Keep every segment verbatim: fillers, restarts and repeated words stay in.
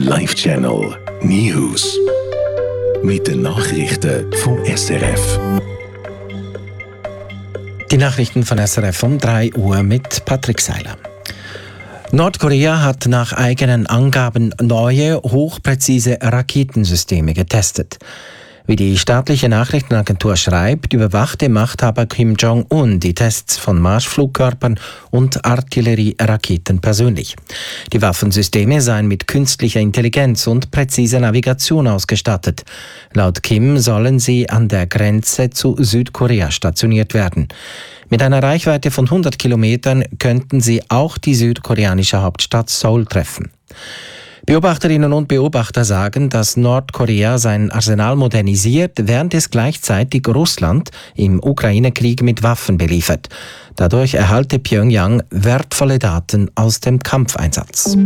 Live Channel News. Mit den Nachrichten vom S R F. Die Nachrichten von S R F um drei Uhr mit Patrick Seiler. Nordkorea hat nach eigenen Angaben neue, hochpräzise Raketensysteme getestet. Wie die staatliche Nachrichtenagentur schreibt, überwachte Machthaber Kim Jong-un die Tests von Marschflugkörpern und Artillerieraketen persönlich. Die Waffensysteme seien mit künstlicher Intelligenz und präziser Navigation ausgestattet. Laut Kim sollen sie an der Grenze zu Südkorea stationiert werden. Mit einer Reichweite von hundert Kilometern könnten sie auch die südkoreanische Hauptstadt Seoul treffen. Beobachterinnen und Beobachter sagen, dass Nordkorea sein Arsenal modernisiert, während es gleichzeitig Russland im Ukraine-Krieg mit Waffen beliefert. Dadurch erhalte Pyongyang wertvolle Daten aus dem Kampfeinsatz.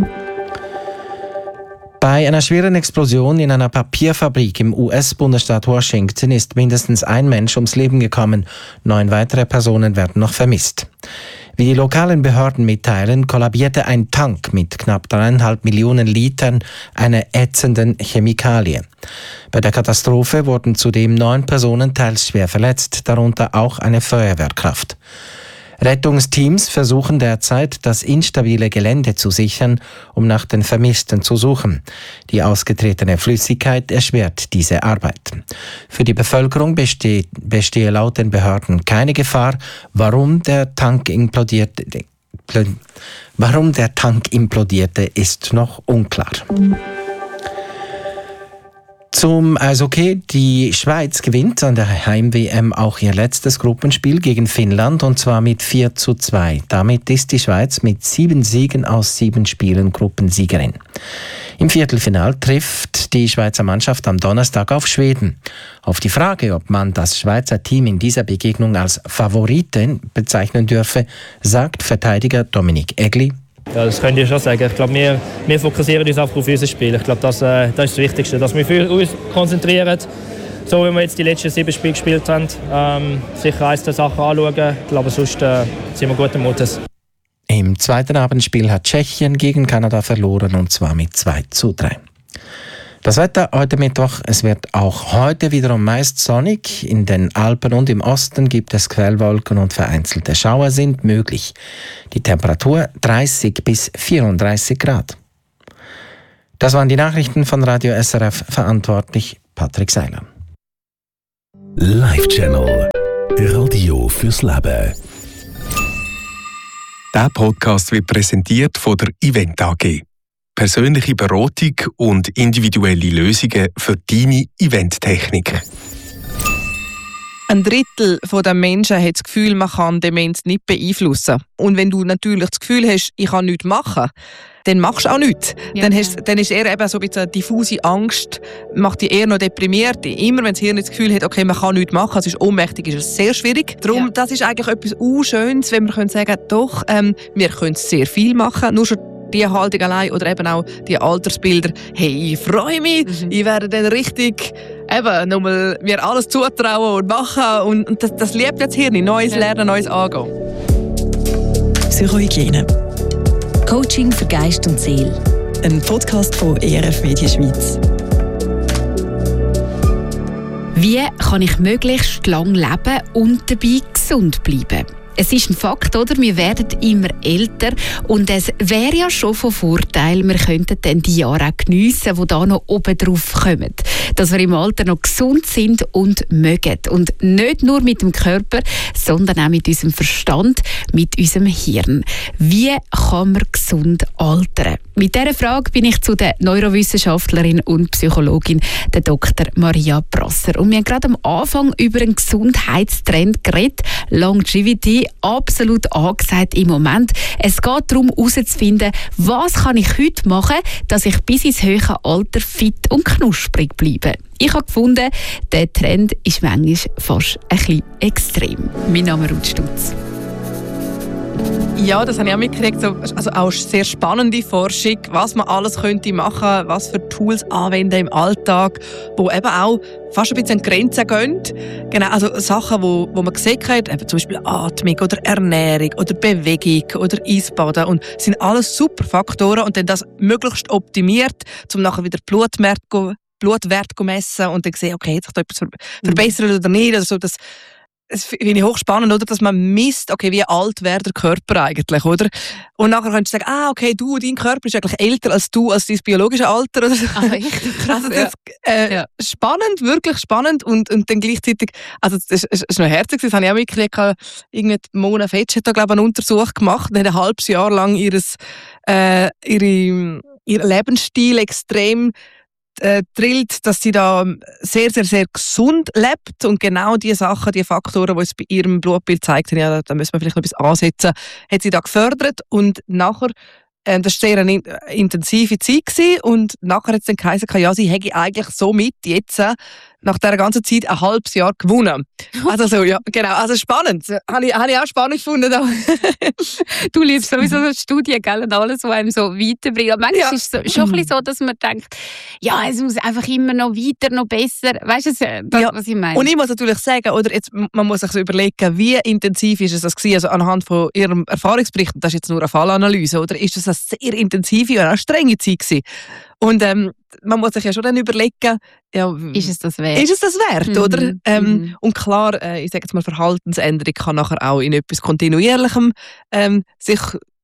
Bei einer schweren Explosion in einer Papierfabrik im U S-Bundesstaat Washington ist mindestens ein Mensch ums Leben gekommen. Neun weitere Personen werden noch vermisst. Wie die lokalen Behörden mitteilen, kollabierte ein Tank mit knapp dreieinhalb Millionen Litern einer ätzenden Chemikalie. Bei der Katastrophe wurden zudem neun Personen teils schwer verletzt, darunter auch eine Feuerwehrkraft. Rettungsteams versuchen derzeit, das instabile Gelände zu sichern, um nach den Vermissten zu suchen. Die ausgetretene Flüssigkeit erschwert diese Arbeit. Für die Bevölkerung besteht, bestehe laut den Behörden keine Gefahr. Warum der Tank implodierte, warum der Tank implodierte, ist noch unklar. Zum Eishockey. Die Schweiz gewinnt an der Heim-W M auch ihr letztes Gruppenspiel gegen Finnland, und zwar mit vier zu zwei. Damit ist die Schweiz mit sieben Siegen aus sieben Spielen Gruppensiegerin. Im Viertelfinale trifft die Schweizer Mannschaft am Donnerstag auf Schweden. Auf die Frage, ob man das Schweizer Team in dieser Begegnung als Favoriten bezeichnen dürfe, sagt Verteidiger Dominik Egli: Ja, das könnt ihr schon sagen. Ich glaube, wir, wir fokussieren uns einfach auf unser Spiel. Ich glaube, das, äh, das ist das Wichtigste, dass wir für uns konzentrieren, so wie wir jetzt die letzten sieben Spiele gespielt haben. Ähm, sicher ein, zwei Sachen anschauen. Ich glaube, sonst äh, sind wir guten Mutes. Im zweiten Abendspiel hat Tschechien gegen Kanada verloren, und zwar mit zwei zu drei. Das Wetter heute Mittwoch: Es wird auch heute wiederum meist sonnig. In den Alpen und im Osten gibt es Quellwolken und vereinzelte Schauer sind möglich. Die Temperatur dreißig bis vierunddreißig Grad. Das waren die Nachrichten von Radio S R F, verantwortlich Patrick Seiler. Live Channel Radio fürs Leben. Der Podcast wird präsentiert von der Event A G. Persönliche Beratung und individuelle Lösungen für deine Eventtechnik. Ein Drittel der Menschen hat das Gefühl, man kann Demenz nicht beeinflussen. Und wenn du natürlich das Gefühl hast, ich kann nichts machen, dann machst du auch nichts. Ja. Dann, hast, dann ist eher eben so ein bisschen eine diffuse Angst, macht dich eher noch deprimiert. Immer wenn das Hirn das Gefühl hat, okay, man kann nichts machen, es ist ohnmächtig, ist es sehr schwierig. Darum, ja. Das ist eigentlich etwas Unschönes, wenn wir können sagen, doch, ähm, wir können sehr viel machen, nur schon die Haltung allein oder eben auch die Altersbilder. Hey, ich freue mich, mhm. ich werde dann richtig eben nochmal mir alles zutrauen und machen. Und, und das, das liebt jetzt Hirn, neues ja. Lernen, neues Angehen. Psychohygiene. Coaching für Geist und Seele. Ein Podcast von E R F Media Schweiz. Wie kann ich möglichst lang leben und dabei gesund bleiben? Es ist ein Fakt, oder? Wir werden immer älter und es wäre ja schon von Vorteil, wir könnten dann die Jahre auch geniessen, die da noch oben drauf kommen. Dass wir im Alter noch gesund sind und mögen. Und nicht nur mit dem Körper, sondern auch mit unserem Verstand, mit unserem Hirn. Wie kann man gesund altern? Mit dieser Frage bin ich zu der Neurowissenschaftlerin und Psychologin, der Doktor Maria Brasser. Und wir haben gerade am Anfang über einen Gesundheitstrend geredet. Longevity, absolut angesagt im Moment. Es geht darum, herauszufinden, was kann ich heute machen, dass ich bis ins höhere Alter fit und knusprig bleibe. Ich habe gefunden, der Trend ist manchmal fast ein bisschen extrem. Mein Name ist Ruth Stutz. Ja, das habe ich auch mitgekriegt. So, also auch sehr spannende Forschung, was man alles könnte machen, was für Tools anwenden im Alltag, wo eben auch fast ein bisschen an Grenzen gehen. Genau, also Sachen, wo, wo man gesehen hat, eben zum Beispiel Atmung oder Ernährung oder Bewegung oder Eisbaden. Und das sind alles super Faktoren und dann das möglichst optimiert, um nachher wieder Blutwert, Blutwert zu messen und dann sehen, okay, hat sich da etwas verbessert oder nicht. Also das Das finde ich hochspannend, oder? Dass man misst, okay, wie alt wäre der Körper eigentlich, oder? Und nachher könntest du sagen, ah, okay, du, dein Körper ist eigentlich älter als du, als dein biologisches Alter. Oder so. Ah, echt? Krass, also das, äh, ja. Spannend, wirklich spannend und, und dann gleichzeitig, also das ist, ist noch herzig, das habe ich auch mitgekriegt, irgendwie Mona Fetsch hat da, glaube ich, einen Untersuch gemacht und hat ein halbes Jahr lang ihres, äh, ihre, ihr Lebensstil extrem Äh, drillt, dass sie da sehr, sehr, sehr gesund lebt und genau die Sachen, die Faktoren, die es bei ihrem Blutbild zeigt, ja, da müssen wir vielleicht noch etwas ansetzen, hat sie da gefördert und nachher, äh, das war sehr eine intensive Zeit gewesen, und nachher hat es dann geheißen, ja, sie hätte eigentlich somit jetzt äh, nach dieser ganzen Zeit ein halbes Jahr gewonnen. Also so, ja, genau, also spannend. Habe ich, habe ich auch spannend gefunden. Du liebst sowieso so Studien, gell, und alles, was einem so weiterbringt. Aber manchmal ja. ist es so, schon ein bisschen so, dass man denkt, ja, es muss einfach immer noch weiter, noch besser. Weißt du, das, ja. was ich meine? Und ich muss natürlich sagen, oder jetzt, man muss sich so überlegen, wie intensiv ist es das gewesen? Also anhand von ihrem Erfahrungsbericht, das ist jetzt nur eine Fallanalyse, oder ist das eine sehr intensive und auch strenge Zeit gewesen? Und ähm, man muss sich ja schon dann überlegen, ja, ist es das wert? Ist es das wert, mhm. oder? Ähm, mhm. Und klar, äh, ich sage jetzt mal, Verhaltensänderung kann nachher auch in etwas Kontinuierlichem ähm, sich,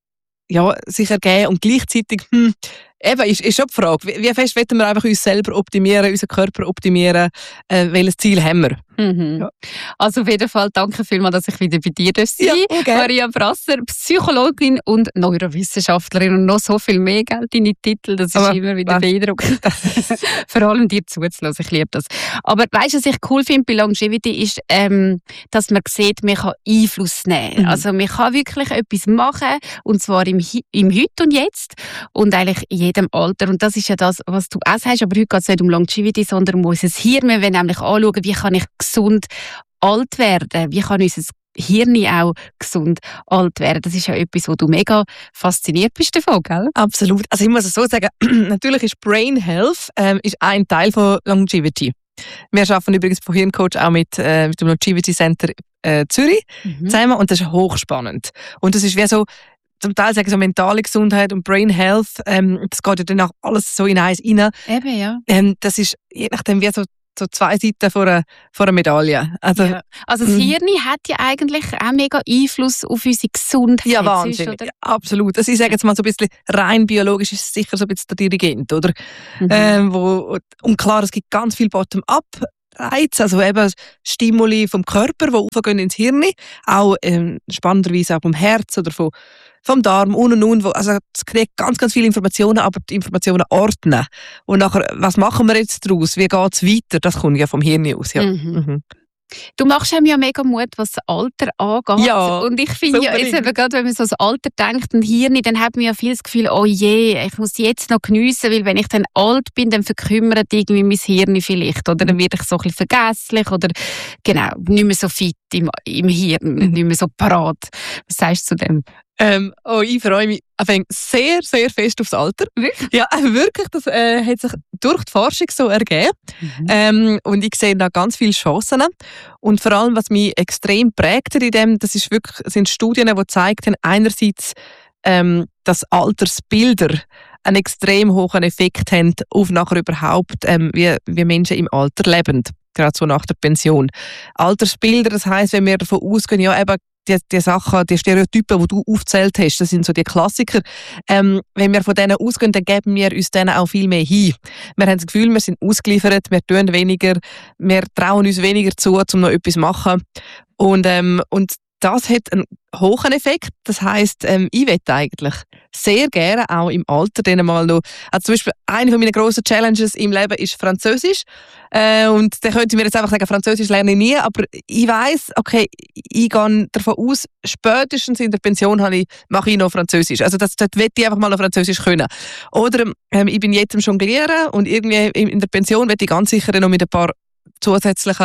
ja, sich ergeben und gleichzeitig, hm, eben, ist, ist schon die Frage, wie, wie fest wollen wir einfach uns selber optimieren, unseren Körper optimieren, äh, welches Ziel haben wir? Mhm. Ja. Also auf jeden Fall danke vielmals, dass ich wieder bei dir sein darf. Ja, okay. Maria Brasser, Psychologin und Neurowissenschaftlerin und noch so viel mehr, gell, deine Titel, das ist Aber, immer wieder beeindruckend. Vor allem dir zuzulassen, ich liebe das. Aber weißt du, was ich cool finde bei Longevity ist, ähm, dass man sieht, man kann Einfluss nehmen. Mhm. Also man kann wirklich etwas machen, und zwar im, im Heute und Jetzt und eigentlich in jedem Alter. Und das ist ja das, was du auch sagst, aber heute geht es nicht um Longevity, sondern um unser Hirn. Wir wollen nämlich anschauen, wie kann ich gesund alt werden, wie kann unser Hirn auch gesund alt werden. Das ist ja etwas, wo du mega fasziniert bist davon, gell? Absolut. Also ich muss es so sagen, natürlich ist Brain Health ähm, ist ein Teil von Longevity. Wir arbeiten übrigens von Hirncoach auch mit, äh, mit dem Longevity Center äh, Zürich mhm. zusammen, und das ist hochspannend. Und das ist wie so, zum Teil sagen so mentale Gesundheit und Brain Health, ähm, das geht ja dann auch alles so in eins rein. Eben, ja. Ähm, das ist je nachdem wie so so zwei Seiten von einer, von einer Medaille. Also, ja. also das Hirn hat ja eigentlich auch mega Einfluss auf unsere Gesundheit. Ja, wahnsinnig. Oder? Absolut. Also ich sage jetzt mal so ein bisschen, rein biologisch ist es sicher so ein bisschen der Dirigent, oder? Mhm. Ähm, wo, und klar, es gibt ganz viel Bottom-up Reize, also eben Stimuli vom Körper, die aufgehen ins Hirn, auch ähm, spannenderweise auch vom Herz oder vom, vom Darm und und und. Also es kriegt ganz, ganz viele Informationen, aber die Informationen ordnen. Und nachher, was machen wir jetzt daraus? Wie geht es weiter? Das kommt ja vom Hirn aus. Ja. Mhm. Mhm. Du machst einem ja mega Mut, was das Alter angeht. Ja, und ich finde ja, jetzt eben gerade, wenn man so ans Alter denkt und Hirn, dann hat man ja viel das Gefühl, oh je, ich muss jetzt noch geniessen, weil wenn ich dann alt bin, dann verkümmert irgendwie mein Hirn vielleicht. Oder dann werde ich so ein bisschen vergesslich oder genau, nicht mehr so fit im, im Hirn, nicht mehr so parat. Was sagst du zu dem? Ähm, oh, ich freue mich sehr, sehr fest aufs Alter. Wirklich? Ja, wirklich. Das äh, hat sich durch die Forschung so ergeben. Mhm. Ähm, und ich sehe da ganz viele Chancen. Und vor allem, was mich extrem prägt in dem, das ist wirklich, sind Studien, die zeigen, einerseits, ähm, dass Altersbilder einen extrem hohen Effekt haben auf nachher überhaupt, ähm, wie, wie Menschen im Alter leben. Gerade so nach der Pension. Altersbilder, das heisst, wenn wir davon ausgehen, ja, eben, Die, die Sachen, die Stereotypen, die du aufgezählt hast, das sind so die Klassiker. Ähm, wenn wir von denen ausgehen, dann geben wir uns denen auch viel mehr hin. Wir haben das Gefühl, wir sind ausgeliefert, wir tun weniger, wir trauen uns weniger zu, um noch etwas zu machen. Und, ähm, und das hat einen hohen Effekt. Das heisst, ähm, ich möchte eigentlich sehr gerne auch im Alter dann mal noch, also zum Beispiel eine meiner grossen Challenges im Leben ist Französisch. Äh, und da könnte ich mir jetzt einfach sagen, Französisch lerne ich nie, aber ich weiss, okay, ich gehe davon aus, spätestens in der Pension habe ich, mache ich noch Französisch. Also das, dort möchte ich einfach mal noch Französisch können. Oder ähm, ich bin jetzt am Jonglieren und irgendwie in der Pension möchte ich ganz sicher noch mit ein paar zusätzlichen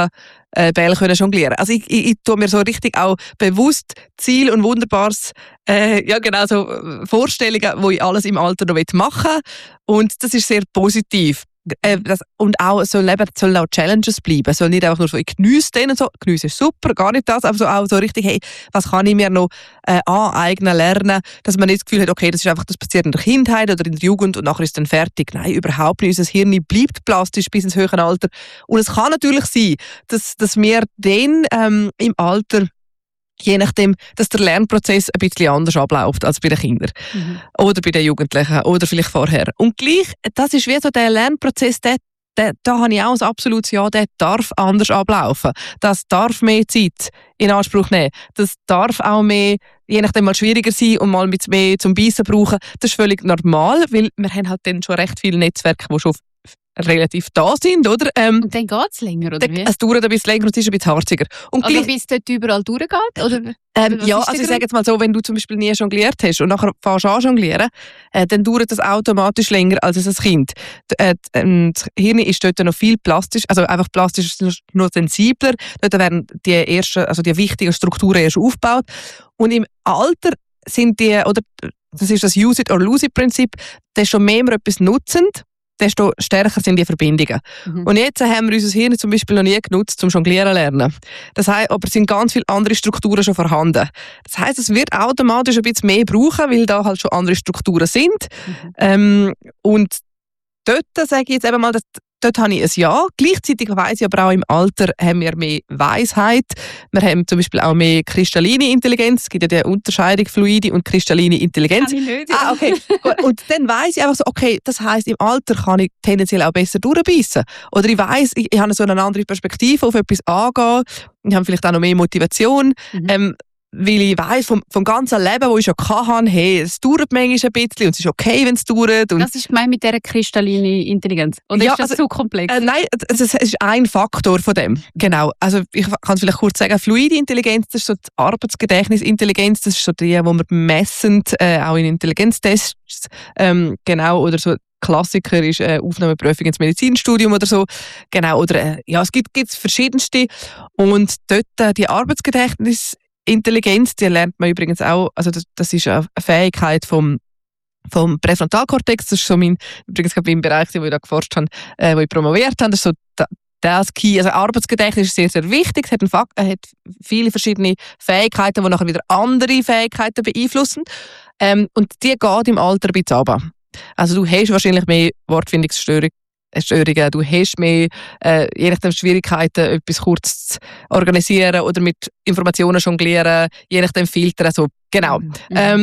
äh, Bälle können jonglieren. Also ich, ich, ich tue mir so richtig auch bewusst Ziel und wunderbares, äh, ja genau so Vorstellungen, wo ich alles im Alter noch machen will. Und das ist sehr positiv. Äh, das, und auch soll eben, sollen auch Challenges bleiben. Soll nicht einfach nur so, ich geniesse den und so, genieße ist super, gar nicht das, aber so auch so richtig, hey, was kann ich mir noch äh, aneignen, lernen, dass man nicht das Gefühl hat, okay, das ist einfach, das passiert in der Kindheit oder in der Jugend und nachher ist es dann fertig. Nein, überhaupt nicht. Unser Hirn bleibt plastisch bis ins höhere Alter. Und es kann natürlich sein, dass, dass wir dann ähm, im Alter, je nachdem, dass der Lernprozess ein bisschen anders abläuft als bei den Kindern. Mhm. Oder bei den Jugendlichen oder vielleicht vorher. Und gleich, das ist wie so der Lernprozess, der, der, da habe ich auch ein absolutes Ja, der darf anders ablaufen. Das darf mehr Zeit in Anspruch nehmen. Das darf auch mehr, je nachdem mal schwieriger sein und mal mit mehr zum Beissen brauchen. Das ist völlig normal, weil wir haben halt dann schon recht viele Netzwerke, die schon relativ da sind, oder? Ähm, und dann geht es länger, oder wie? Es dauert ein bisschen länger und es ist ein bisschen harziger. Und also bis es dort überall durchgeht? Oder? Ähm, ja, also ich sage jetzt mal so, wenn du zum Beispiel nie jongliert hast und nachher fährst du an jonglieren, äh, dann dauert das automatisch länger als ein Kind. Äh, das Hirn ist dort noch viel plastisch, also einfach plastisch ist noch sensibler. Dort werden die ersten, also die wichtigen Strukturen erst aufgebaut. Und im Alter sind die, oder das ist das Use it or lose it Prinzip, desto mehr wir etwas nutzen, desto stärker sind die Verbindungen. Mhm. Und jetzt haben wir unser Hirn zum Beispiel noch nie genutzt, zum Jonglieren lernen. Das heisst, aber es sind ganz viele andere Strukturen schon vorhanden. Das heisst, es wird automatisch ein bisschen mehr brauchen, weil da halt schon andere Strukturen sind. Mhm. Ähm, und dort sage ich jetzt eben mal, dass dort habe ich ein Ja. Gleichzeitig weiss ich aber auch, im Alter haben wir mehr Weisheit. Wir haben zum Beispiel auch mehr kristalline Intelligenz. Es gibt ja die Unterscheidung fluide und kristalline Intelligenz. Kann ich nicht, ja. Ah, okay. Gut. Und dann weiss ich einfach so, okay, das heisst, im Alter kann ich tendenziell auch besser durchbeissen. Oder ich weiss, ich, ich habe so eine andere Perspektive auf etwas angehen. Ich habe vielleicht auch noch mehr Motivation. Mhm. Ähm, weil ich weiss, vom, vom ganzen Leben, das ich schon hatte, hey, es dauert manchmal ein bisschen und es ist okay, wenn es dauert. Und das ist gemeint mit dieser kristallinen Intelligenz? Oder ja, ist das also, zu komplex? Äh, nein, es ist, es ist ein Faktor von dem. Genau. Also ich kann es vielleicht kurz sagen, fluide Intelligenz, das ist so die Arbeitsgedächtnisintelligenz, das ist so die, die wir messen, äh, auch in Intelligenztests. Ähm, genau, oder so. Klassiker ist äh, Aufnahmeprüfung ins Medizinstudium oder so. Genau, oder äh, ja, es gibt, gibt verschiedenste. Und dort äh, die Arbeitsgedächtnis Intelligenz, die lernt man übrigens auch, also das, das ist eine Fähigkeit vom, vom Präfrontalkortex, das ist so mein, übrigens mein Bereich, wo ich da geforscht habe, äh, wo ich promoviert habe, das ist so das Key, also Arbeitsgedächtnis ist sehr, sehr wichtig, es hat, einen Fakt, hat viele verschiedene Fähigkeiten, die nachher wieder andere Fähigkeiten beeinflussen, ähm, und die geht im Alter ein bisschen runter. Also du hast wahrscheinlich mehr Wortfindungsstörungen, Störungen. Du hast mehr, äh, je nachdem Schwierigkeiten, etwas kurz zu organisieren oder mit Informationen jonglieren, je nachdem Filtern. Also, genau. Mhm. Ähm,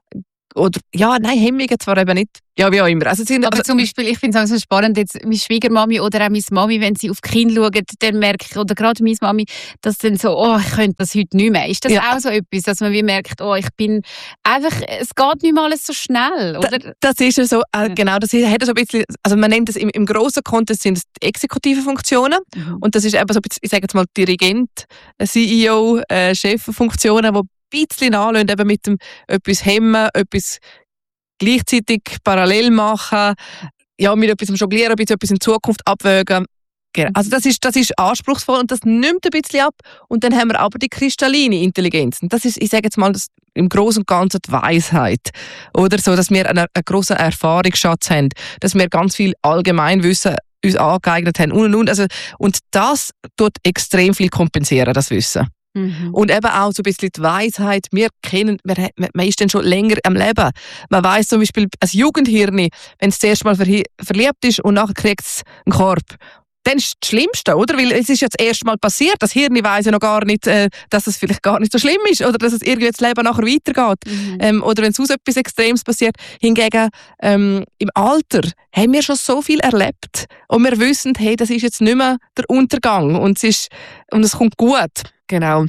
oder, ja, nein, Hemmungen zwar eben nicht. Ja, wie auch immer. Also, sind, aber also, zum Beispiel, ich finde es auch so spannend, jetzt meine Schwiegermami oder auch meine Mami, wenn sie auf die Kinder schauen, dann merke ich, oder gerade meine Mami, dass dann so, oh, ich könnte das heute nicht mehr. Ist das ja auch so etwas, dass man wie merkt, oh, ich bin einfach, es geht nicht mal alles so schnell, oder? Da, das ist ja so, äh, genau, das ist, hat so ein bisschen, also man nennt das im, im grossen Kontext sind es die exekutiven Funktionen, mhm. und das ist eben so, ich sage jetzt mal Dirigent, C E O, äh, Cheffunktionen, die ein bisschen anlösen, eben mit dem etwas hemmen, etwas gleichzeitig parallel machen, ja, mit etwas jonglieren, etwas in Zukunft abwägen. Also das ist, das ist anspruchsvoll und das nimmt ein bisschen ab. Und dann haben wir aber die kristalline Intelligenz. Und das ist, ich sage jetzt mal, das im Großen und Ganzen die Weisheit. Oder so, dass wir einen, einen grossen Erfahrungsschatz haben, dass wir ganz viel Allgemeinwissen uns angeeignet haben und und und. Also, und das tut extrem viel kompensieren, das Wissen. Mhm. Und eben auch so ein bisschen die Weisheit, wir kennen, wir, man ist dann schon länger am Leben. Man weiss zum Beispiel, als Jugendhirn, wenn es zuerst mal verhi- verliebt ist und nachher kriegt es einen Korb, dann ist das Schlimmste, oder? Weil es ist ja das erste Mal passiert, das Hirn weiss ja noch gar nicht, äh, dass es vielleicht gar nicht so schlimm ist oder dass es irgendwie das Leben nachher weitergeht. Mhm. Ähm, oder wenn sonst etwas Extremes passiert. Hingegen ähm, im Alter haben wir schon so viel erlebt und wir wissen, hey, das ist jetzt nicht mehr der Untergang und es, ist, und es kommt gut. Genau.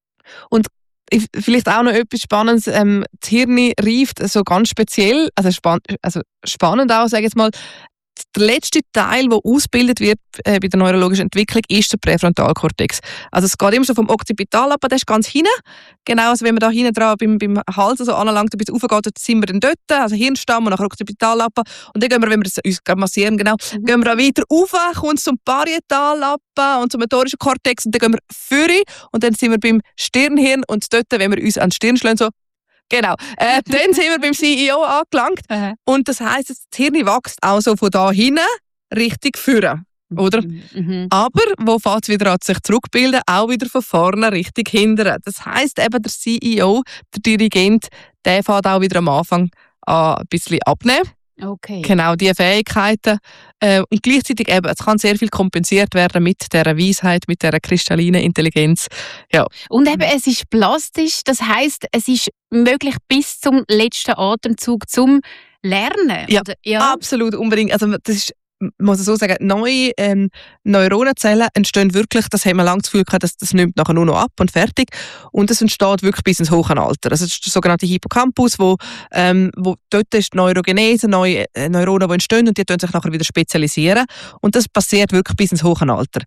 Und vielleicht auch noch etwas Spannendes, ähm, das Hirn reift so ganz speziell, also, spann- also spannend auch, sage ich jetzt mal, der letzte Teil, der ausgebildet wird äh, bei der neurologischen Entwicklung, ist der Präfrontalkortex. Also es geht immer so vom Occipitallappen, der ist ganz hinten. Genau, also wenn man da hinten dran beim, beim Hals so anlangt, ein bisschen raufgeht, dann sind wir dann dort, also Hirnstamm und nachher Occipitallappen. Und dann gehen wir, wenn wir das, uns massieren, genau, mhm. gehen wir dann weiter rauf, kommt zum Parietallappen und zum motorischen Kortex und dann gehen wir vorne und dann sind wir beim Stirnhirn und dort, wenn wir uns an die Stirn schlagen, so, genau. Äh, dann sind wir beim C E O angelangt. Uh-huh. Und das heisst, das Hirn wächst auch so von da hinten richtig vorne. Oder? Mhm. Aber wo fängt es wieder an sich zurückbilden? Auch wieder von vorne richtig hinten. Das heisst eben, der C E O, der Dirigent, der fängt auch wieder am Anfang an ein bisschen abnehmen. Okay. Genau, diese Fähigkeiten. Äh, und gleichzeitig eben, es kann sehr viel kompensiert werden mit dieser Weisheit, mit dieser kristallinen Intelligenz. Ja. Und eben, es ist plastisch, das heisst, es ist möglich bis zum letzten Atemzug zum Lernen. Ja, oder? Ja. Absolut, unbedingt. Also das ist, muss ich so sagen, neue ähm, Neuronenzellen entstehen wirklich, das haben wir lange das Gefühl gehabt, das, das nimmt nachher nur noch ab und fertig. Und das entsteht wirklich bis ins hohe Alter. Das ist der sogenannte Hippocampus, wo, ähm, wo dort ist die Neurogenese, neue äh, Neuronen, die entstehen und die tun sich nachher wieder spezialisieren. Und das passiert wirklich bis ins hohe Alter.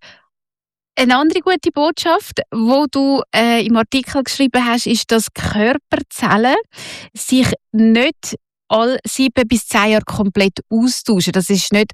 Eine andere gute Botschaft, die du äh, im Artikel geschrieben hast, ist, dass Körperzellen sich nicht alle sieben bis zehn Jahre komplett austauschen. Das ist nicht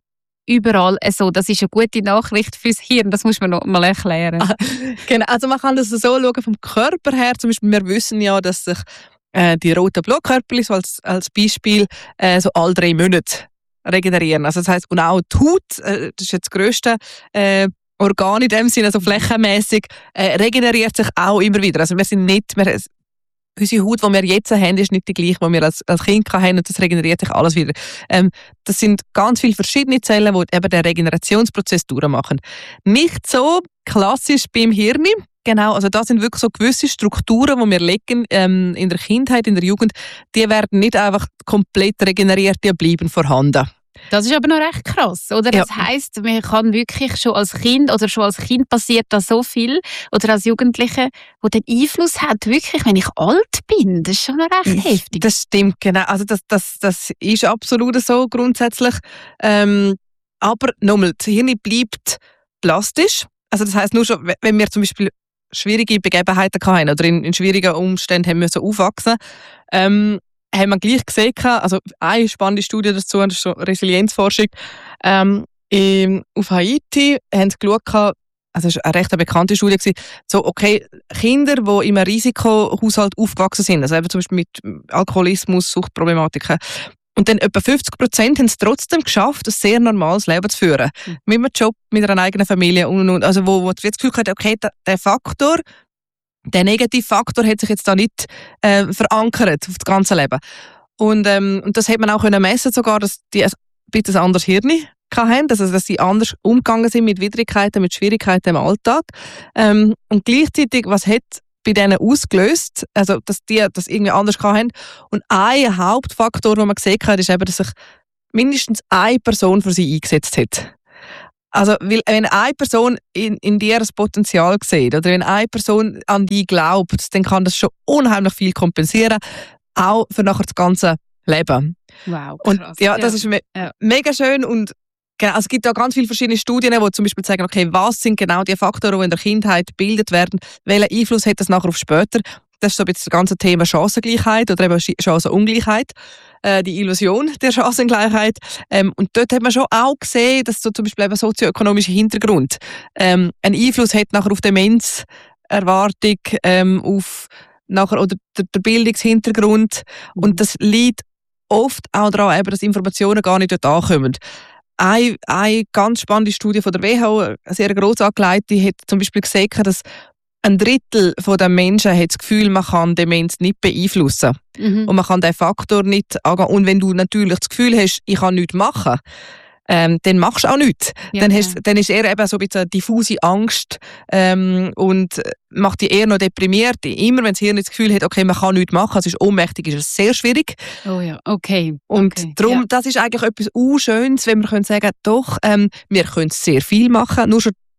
überall so. Das ist eine gute Nachricht fürs Hirn. Das muss man noch mal erklären. Ah, genau. Also man kann das so schauen vom Körper her. Zum Beispiel, wir wissen ja, dass sich äh, die roten Blutkörperchen so als, als Beispiel äh, so alle drei Monate regenerieren. Also das heisst, und auch die Haut, äh, das ist jetzt das grösste äh, Organ in dem Sinne, also flächenmässig, äh, regeneriert sich auch immer wieder. Also wir sind nicht, wir, unsere Haut, die wir jetzt haben, ist nicht die gleiche, die wir als, als Kind hatten und das regeneriert sich alles wieder. Ähm, das sind ganz viele verschiedene Zellen, die eben den Regenerationsprozess durchmachen. Nicht so klassisch beim Hirn. Genau, also da sind wirklich so gewisse Strukturen, die wir legen ähm, in der Kindheit, in der Jugend, die werden nicht einfach komplett regeneriert, die bleiben vorhanden. Das ist aber noch recht krass, oder? Das ja. heisst, man kann wirklich schon als Kind oder schon als Kind passiert da so viel oder als Jugendliche, wo den Einfluss hat, wirklich, wenn ich alt bin. Das ist schon noch recht heftig. Das stimmt, genau. Also das, das, das ist absolut so grundsätzlich. Ähm, aber nochmal, das Hirn bleibt plastisch. Also das heisst nur schon, wenn wir zum Beispiel schwierige Begebenheiten hatten oder in, in schwierigen Umständen haben müssen aufwachsen, ähm, haben wir gleich gesehen, also eine spannende Studie dazu, das ist so Resilienzforschung, ähm, in, auf Haiti haben sie geschaut, also es war eine recht bekannte Studie, so, okay, Kinder, die in einem Risikohaushalt aufgewachsen sind, also eben zum Beispiel mit Alkoholismus, Suchtproblematiken, und dann etwa fünfzig Prozent haben es trotzdem geschafft, ein sehr normales Leben zu führen. Mhm. Mit einem Job, mit einer eigenen Familie und, und also wo, wo du jetzt das Gefühl hast, okay, der, der Faktor, der Negativfaktor hat sich jetzt da nicht äh, verankert auf das ganze Leben. Und, ähm, und das hat man auch können messen sogar, dass die ein bisschen ein anderes Hirn hatten, also dass sie anders umgegangen sind mit Widrigkeiten, mit Schwierigkeiten im Alltag. Ähm, und gleichzeitig, was hat bei denen ausgelöst, also dass die das irgendwie anders hatten. Und ein Hauptfaktor, den man gesehen hat, ist eben, dass sich mindestens eine Person für sie eingesetzt hat. Also, weil, wenn eine Person in, in dir das Potenzial sieht oder wenn eine Person an dich glaubt, dann kann das schon unheimlich viel kompensieren, auch für nachher das ganze Leben. Wow, krass. Und ja, das ja. ist me- ja. mega schön und genau, also es gibt da ganz viele verschiedene Studien, die zum Beispiel sagen, okay, was sind genau die Faktoren, die in der Kindheit gebildet werden, welchen Einfluss hat das nachher auf später? Das ist so ein bisschen das ganze Thema Chancengleichheit oder eben Chancenungleichheit, äh, die Illusion der Chancengleichheit. Ähm, und dort hat man schon auch gesehen, dass so zum Beispiel eben sozioökonomischer Hintergrund ähm, einen Einfluss hat nachher auf Demenzerwartung, ähm, auf nachher oder der, der Bildungshintergrund. Und das liegt oft auch daran, eben, dass Informationen gar nicht dort ankommen. Eine, eine ganz spannende Studie von der W H O, eine sehr gross angelegte, die hat zum Beispiel gesagt, dass ein Drittel der Menschen hat das Gefühl, man kann Demenz nicht beeinflussen. Mhm. Und man kann den Faktor nicht angehen. Und wenn du natürlich das Gefühl hast, ich kann nichts machen, ähm, dann machst du auch nichts. Ja, dann, hast, dann ist eher eben so ein bisschen eine diffuse Angst ähm, und macht dich eher noch deprimiert. Immer wenn das Hirn das Gefühl hat, okay, man kann nichts machen, es ist ohnmächtig, ist es sehr schwierig. Oh ja, okay. Und okay. darum, ja. das ist eigentlich etwas Unschönes, wenn wir können sagen, doch, ähm, wir können sehr viel machen, nur schon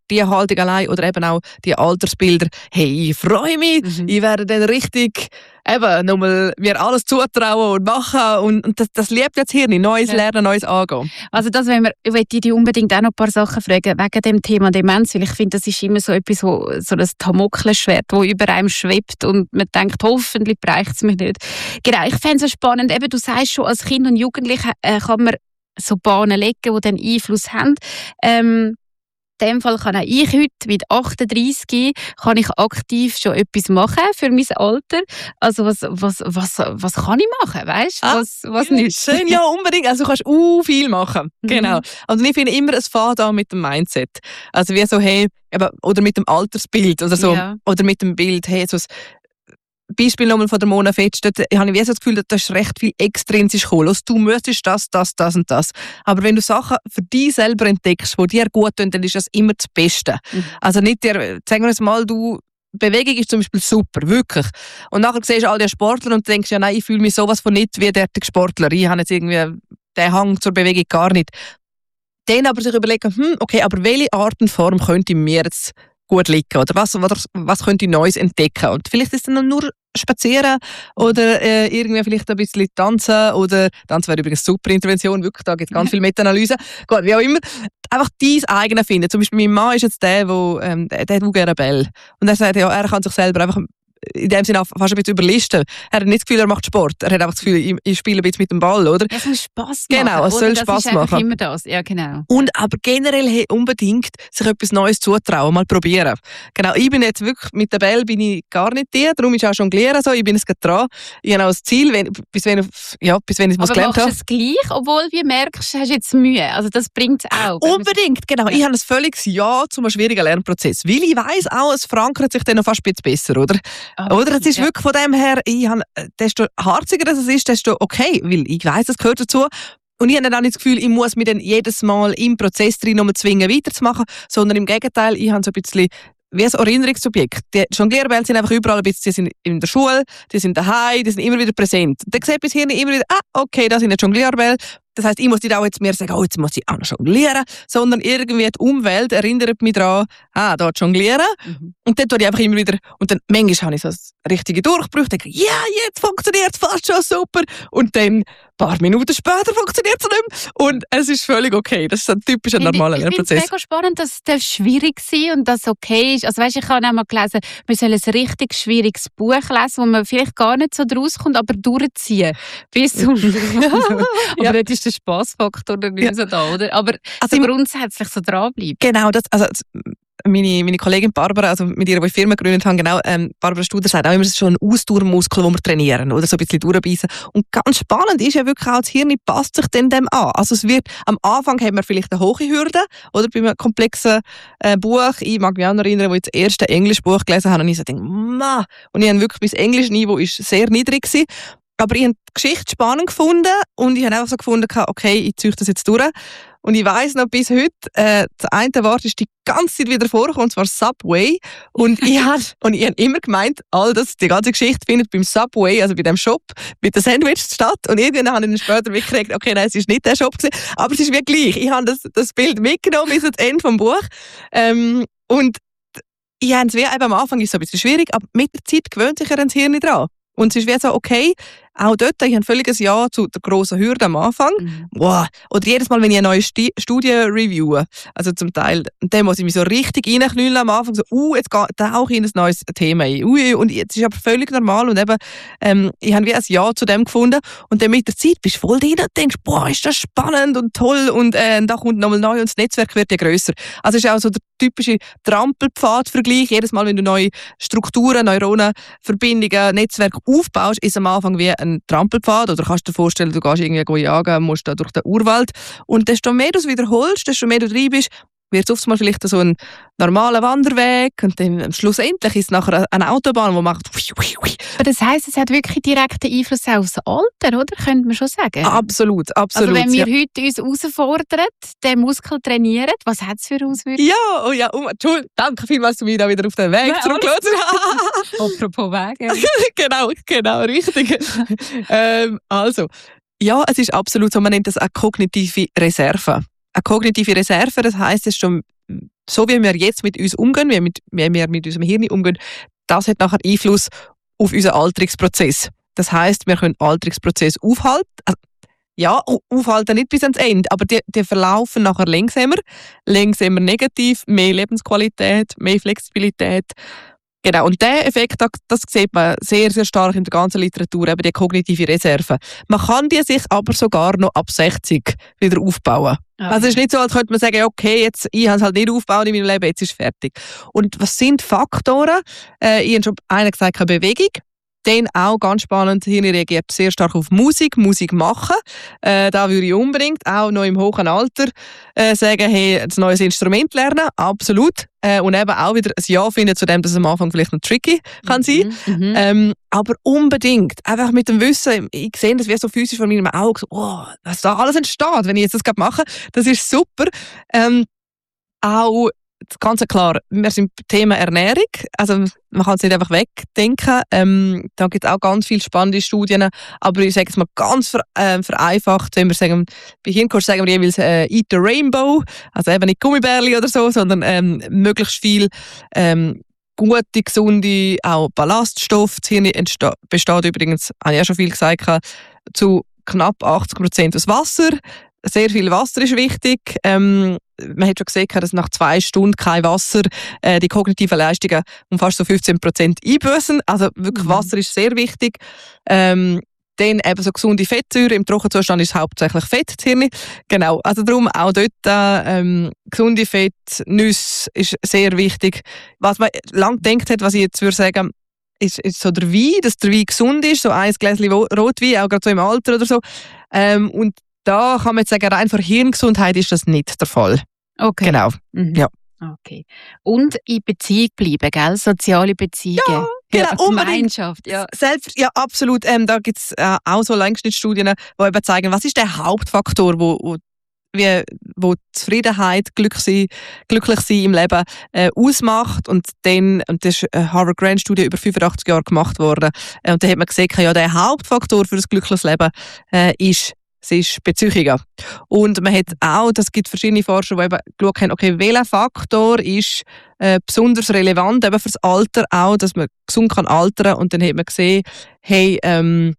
die Haltung allein oder eben auch die Altersbilder. Hey, ich freue mich, mhm. ich werde dann richtig eben nochmal mir alles zutrauen und machen und, und das, das liebt jetzt hier nicht. Neues ja. Lernen, Neues angehen. Also das, wenn wir, ich möchte dich unbedingt auch noch ein paar Sachen fragen, wegen dem Thema Demenz, weil ich finde, das ist immer so etwas, wo, so ein Damoklesschwert, das über einem schwebt und man denkt, hoffentlich bereicht es mich nicht. Genau, ich fände es so spannend, eben, du sagst schon, als Kind und Jugendliche äh, kann man so Bahnen legen, die dann Einfluss haben. Ähm, In dem Fall kann auch ich heute mit achtunddreissig kann ich aktiv schon etwas machen für mein Alter. Also was, was, was, was kann ich machen, weißt? Ah, was, was nicht? Schön, ja, unbedingt. Also du kannst uh, viel machen. Mhm. Genau. Also ich finde immer, es fängt an mit dem Mindset. Also wie so, hey, eben, oder mit dem Altersbild oder so. Ja. Oder mit dem Bild, hey, so ein Beispiel nochmal von der Mona Fetsch, dort habe ich wie so das Gefühl, da ist recht viel extrinsisch gekommen. Also, du müsstest das, das, das und das. Aber wenn du Sachen für dich selber entdeckst, die dir gut tun, dann ist das immer das Beste. Mhm. Also nicht dir, sagen wir uns mal, du, Bewegung ist zum Beispiel super, wirklich. Und nachher siehst du all die Sportler und denkst, ja nein, ich fühle mich sowas von nicht wie der Sportler. Ich habe jetzt irgendwie den Hang zur Bewegung gar nicht. Dann aber sich überlegen, hm, okay, aber welche Art und Form könnte mir jetzt gut liegen? Oder was, was, was könnte ich Neues entdecken? Und vielleicht ist es dann nur spazieren oder äh, irgendwie vielleicht ein bisschen tanzen oder Tanzen wäre übrigens eine super Intervention, wirklich, da gibt es ganz viel Meta-Analyse. Gut, wie auch immer. Einfach dein eigenes finden. Zum Beispiel mein Mann ist jetzt der, wo, ähm, der, der hat gerne Bell. Und er sagt, ja, er kann sich selber einfach in dem Sinne auch fast ein bisschen überlisten. Er hat nicht das Gefühl, er macht Sport. Er hat einfach das Gefühl, ich, ich spiele ein bisschen mit dem Ball, oder? Es soll Spass machen. Genau, es soll das Spass ist machen. Immer das. Ja, genau. Und aber generell hey, unbedingt sich etwas Neues zutrauen, mal probieren. Genau, ich bin jetzt wirklich, mit der Bell bin ich gar nicht die, darum ist auch jonglieren so, ich bin es gerade dran. Ich habe auch das Ziel, wenn, bis wenn, ja, bis wenn ich was gelernt habe. Aber machst du es gleich, obwohl du merkst, du hast jetzt Mühe? Also das bringt es auch. Unbedingt, genau. Ja. Ich habe ein völliges Ja zu einem schwierigen Lernprozess, weil ich weiss auch, es verankert sich dann noch fast ein bisschen besser, oder? Oh, oder? Es ist ja. wirklich von dem her, ich habe, desto harziger es ist, desto okay, weil ich weiss, es gehört dazu. Und ich habe dann auch nicht das Gefühl, ich muss mich dann jedes Mal im Prozess drin nochmal zwingen, weiterzumachen, sondern im Gegenteil, ich habe so ein bisschen wie ein Erinnerungsobjekt. Die Jonglierbälle sind einfach überall ein bisschen, die sind in der Schule, die sind daheim, die sind immer wieder präsent. Dann sieht bis hierhin immer wieder, ah, okay, das sind jetzt Jonglierbälle. Das heisst, ich muss nicht auch jetzt mehr sagen, oh, jetzt muss ich auch noch jonglieren, sondern irgendwie die Umwelt erinnert mich daran, ah, da jonglieren. Mhm. Und dann tue ich einfach immer wieder, und dann manchmal habe ich so einen richtigen Durchbruch, denke, ja, yeah, jetzt funktioniert es fast schon super. Und dann, ein paar Minuten später funktioniert es nicht mehr. Und es ist völlig okay. Das ist ein typischer normaler Lernprozess. Ich finde es mega spannend, dass es schwierig sein und dass es okay ist. Also weißt, ich habe auch mal gelesen, wir sollen ein richtig schwieriges Buch lesen, wo man vielleicht gar nicht so draus kommt, aber durchziehen. Bis zum aber ja. Das ist der Spassfaktor nicht ja. so da, oder? Aber also so grundsätzlich so dranbleiben. Genau, das, also meine, meine Kollegin Barbara, also mit ihr, die Firma gegründet haben, genau, ähm, Barbara Studer sagt auch immer, es ist schon ein Ausdauermuskel, den wir trainieren, oder so ein bisschen durchbeissen. Und ganz spannend ist ja wirklich auch, das Hirn passt sich dann dem an. Also es wird, am Anfang haben wir vielleicht eine hohe Hürde, oder bei einem komplexen äh, Buch. Ich mag mich auch noch erinnern, wo ich das erste Englischbuch gelesen habe und ich so denke, Ma! Und ich habe wirklich, mein Englischniveau ist sehr niedrig gewesen. Aber ich habe die Geschichte spannend gefunden und ich habe einfach so gefunden, okay, ich ziehe das jetzt durch. Und ich weiss noch bis heute, äh, das eine Wort ist die ganze Zeit wieder vorgekommen, und zwar Subway. Und ich habe und ich hab immer gemeint, all das, die ganze Geschichte findet beim Subway, also bei dem Shop, mit den Sandwiches statt. Und irgendwann habe ich dann später mitgekriegt, okay, nein, es ist nicht der Shop gewesen, aber es ist wie gleich. Ich habe das, das Bild mitgenommen bis ans Ende vom Buch. Ähm, und ich habe es wie eben am Anfang ist so ein bisschen schwierig, aber mit der Zeit gewöhnt sich ja das Hirn dran. Und es ist wie so, okay, auch dort, ich habe ein völliges Ja zu der grossen Hürde am Anfang. Mhm. Wow. Oder jedes Mal, wenn ich eine neue Sti- Studie reviewe, also zum Teil, dann muss ich mich so richtig reinknüllen am Anfang, so, uh, jetzt tauche ich in ein neues Thema ein. Uh, und jetzt ist aber völlig normal und eben, ähm, ich habe wie ein Ja zu dem gefunden. Und dann mit der Zeit bist du voll drin und denkst, boah, ist das spannend und toll und äh, da kommt nochmal neu und das Netzwerk wird ja grösser. Also es ist auch so der typische Trampelpfad-Vergleich. Jedes Mal, wenn du neue Strukturen, Neuronen, Verbindungen, Netzwerke aufbaust, ist am Anfang wie ein Trampelpfad. Oder kannst du dir vorstellen, du gehst irgendwie jagen, musst da durch den Urwald. Und desto mehr du es wiederholst, desto mehr du drin bist, wird es oft mal vielleicht so ein normaler Wanderweg und dann schlussendlich ist es nachher eine Autobahn, die macht. Aber das heisst, es hat wirklich direkten Einfluss aufs Alter, oder? Könnte man schon sagen. Absolut, absolut. Also wenn wir ja. heute uns herausfordern, den Muskel trainieren, was hat es für Auswirkungen? Ja, oh ja, oh, Entschuldigung, danke vielmals, dass du mich da wieder auf den Weg ja, zurücklässt. Apropos Weg. Ja. genau, genau, richtig. ähm, also, ja, es ist absolut so, man nennt das eine kognitive Reserve. Eine kognitive Reserve, das heisst, es ist schon so wie wir jetzt mit uns umgehen, wie, mit, wie wir mit unserem Hirn umgehen, das hat nachher Einfluss auf unseren Alterungsprozess. Das heisst, wir können den Alterungsprozess aufhalten, also, ja, aufhalten nicht bis ans Ende, aber die, die verlaufen nachher langsamer, langsamer negativ, mehr Lebensqualität, mehr Flexibilität. Genau, und diesen Effekt, das sieht man sehr, sehr stark in der ganzen Literatur, eben die kognitive Reserve. Man kann die sich aber sogar noch ab sechzig wieder aufbauen. Okay. Also es ist nicht so, als könnte man sagen, okay, jetzt, ich habe es halt nicht aufgebaut in meinem Leben, jetzt ist es fertig. Und was sind Faktoren? Äh, ich habe schon einen gesagt, Bewegung. Dann auch ganz spannend, Hirn reagiert sehr stark auf Musik, Musik machen. Äh, da würde ich unbedingt auch noch im hohen Alter äh, sagen, hey, ein neues Instrument lernen, absolut. Äh, und eben auch wieder ein Ja finden zu dem, dass es am Anfang vielleicht noch tricky kann sein. Mhm, ähm, aber unbedingt, einfach mit dem Wissen, ich sehe das wie so physisch vor meinem Auge, so, oh, was da alles entsteht, wenn ich jetzt das gerade mache, das ist super. Ähm, auch ganz klar, wir sind beim Thema Ernährung, also man kann es nicht einfach wegdenken, ähm, da gibt es auch ganz viele spannende Studien, aber ich sage es mal ganz ver, äh, vereinfacht, wenn wir sagen, bei Hirncoach sagen wir jeweils äh, eat the rainbow, also eben nicht Gummibärli oder so, sondern ähm, möglichst viel ähm, gute, gesunde, auch Ballaststoffe. Das Hirn besteht übrigens, habe ich auch schon viel gesagt, zu knapp achtzig Prozent aus Wasser. Sehr viel Wasser ist wichtig. Ähm, man hat schon gesehen, dass nach zwei Stunden kein Wasser äh, die kognitiven Leistungen um fast so fünfzehn Prozent einbüßen. Also wirklich mhm. Wasser ist sehr wichtig. Ähm, dann eben so gesunde Fettsäuren. Im Trockenzustand ist es hauptsächlich Fett, das Hirn. Genau, also darum auch dort ähm, gesunde Fett, Nüsse ist sehr wichtig. Was man lange gedacht hat, was ich jetzt würde sagen, ist, ist so der Wein, dass der Wein gesund ist, so ein Gläschen Rotwein, auch gerade so im Alter oder so. Ähm, und da kann man jetzt sagen, rein für Hirngesundheit ist das nicht der Fall. Okay. Genau. Mhm. Ja. Okay. Und in Beziehung bleiben, gell? Soziale Beziehungen. Ja, genau, ja, unbedingt. Gemeinschaft. Ja, Selbst, ja absolut. Ähm, da gibt es äh, auch so Langschnittstudien, die eben zeigen, was ist der Hauptfaktor, wo, wo, wie, wo Zufriedenheit, Glück sein, glücklich sein im Leben äh, ausmacht. Und dann, und das ist eine Harvard-Grant-Studie über fünfundachtzig Jahre gemacht worden. Äh, und da hat man gesehen, ja, der Hauptfaktor für ein glückliches Leben äh, ist Es ist Beziehungen. Und man hat auch, das gibt verschiedene Forscher, die eben geschaut haben, okay, welcher Faktor ist äh, besonders relevant eben fürs Alter auch, dass man gesund kann altern. Und dann hat man gesehen, hey, ähm,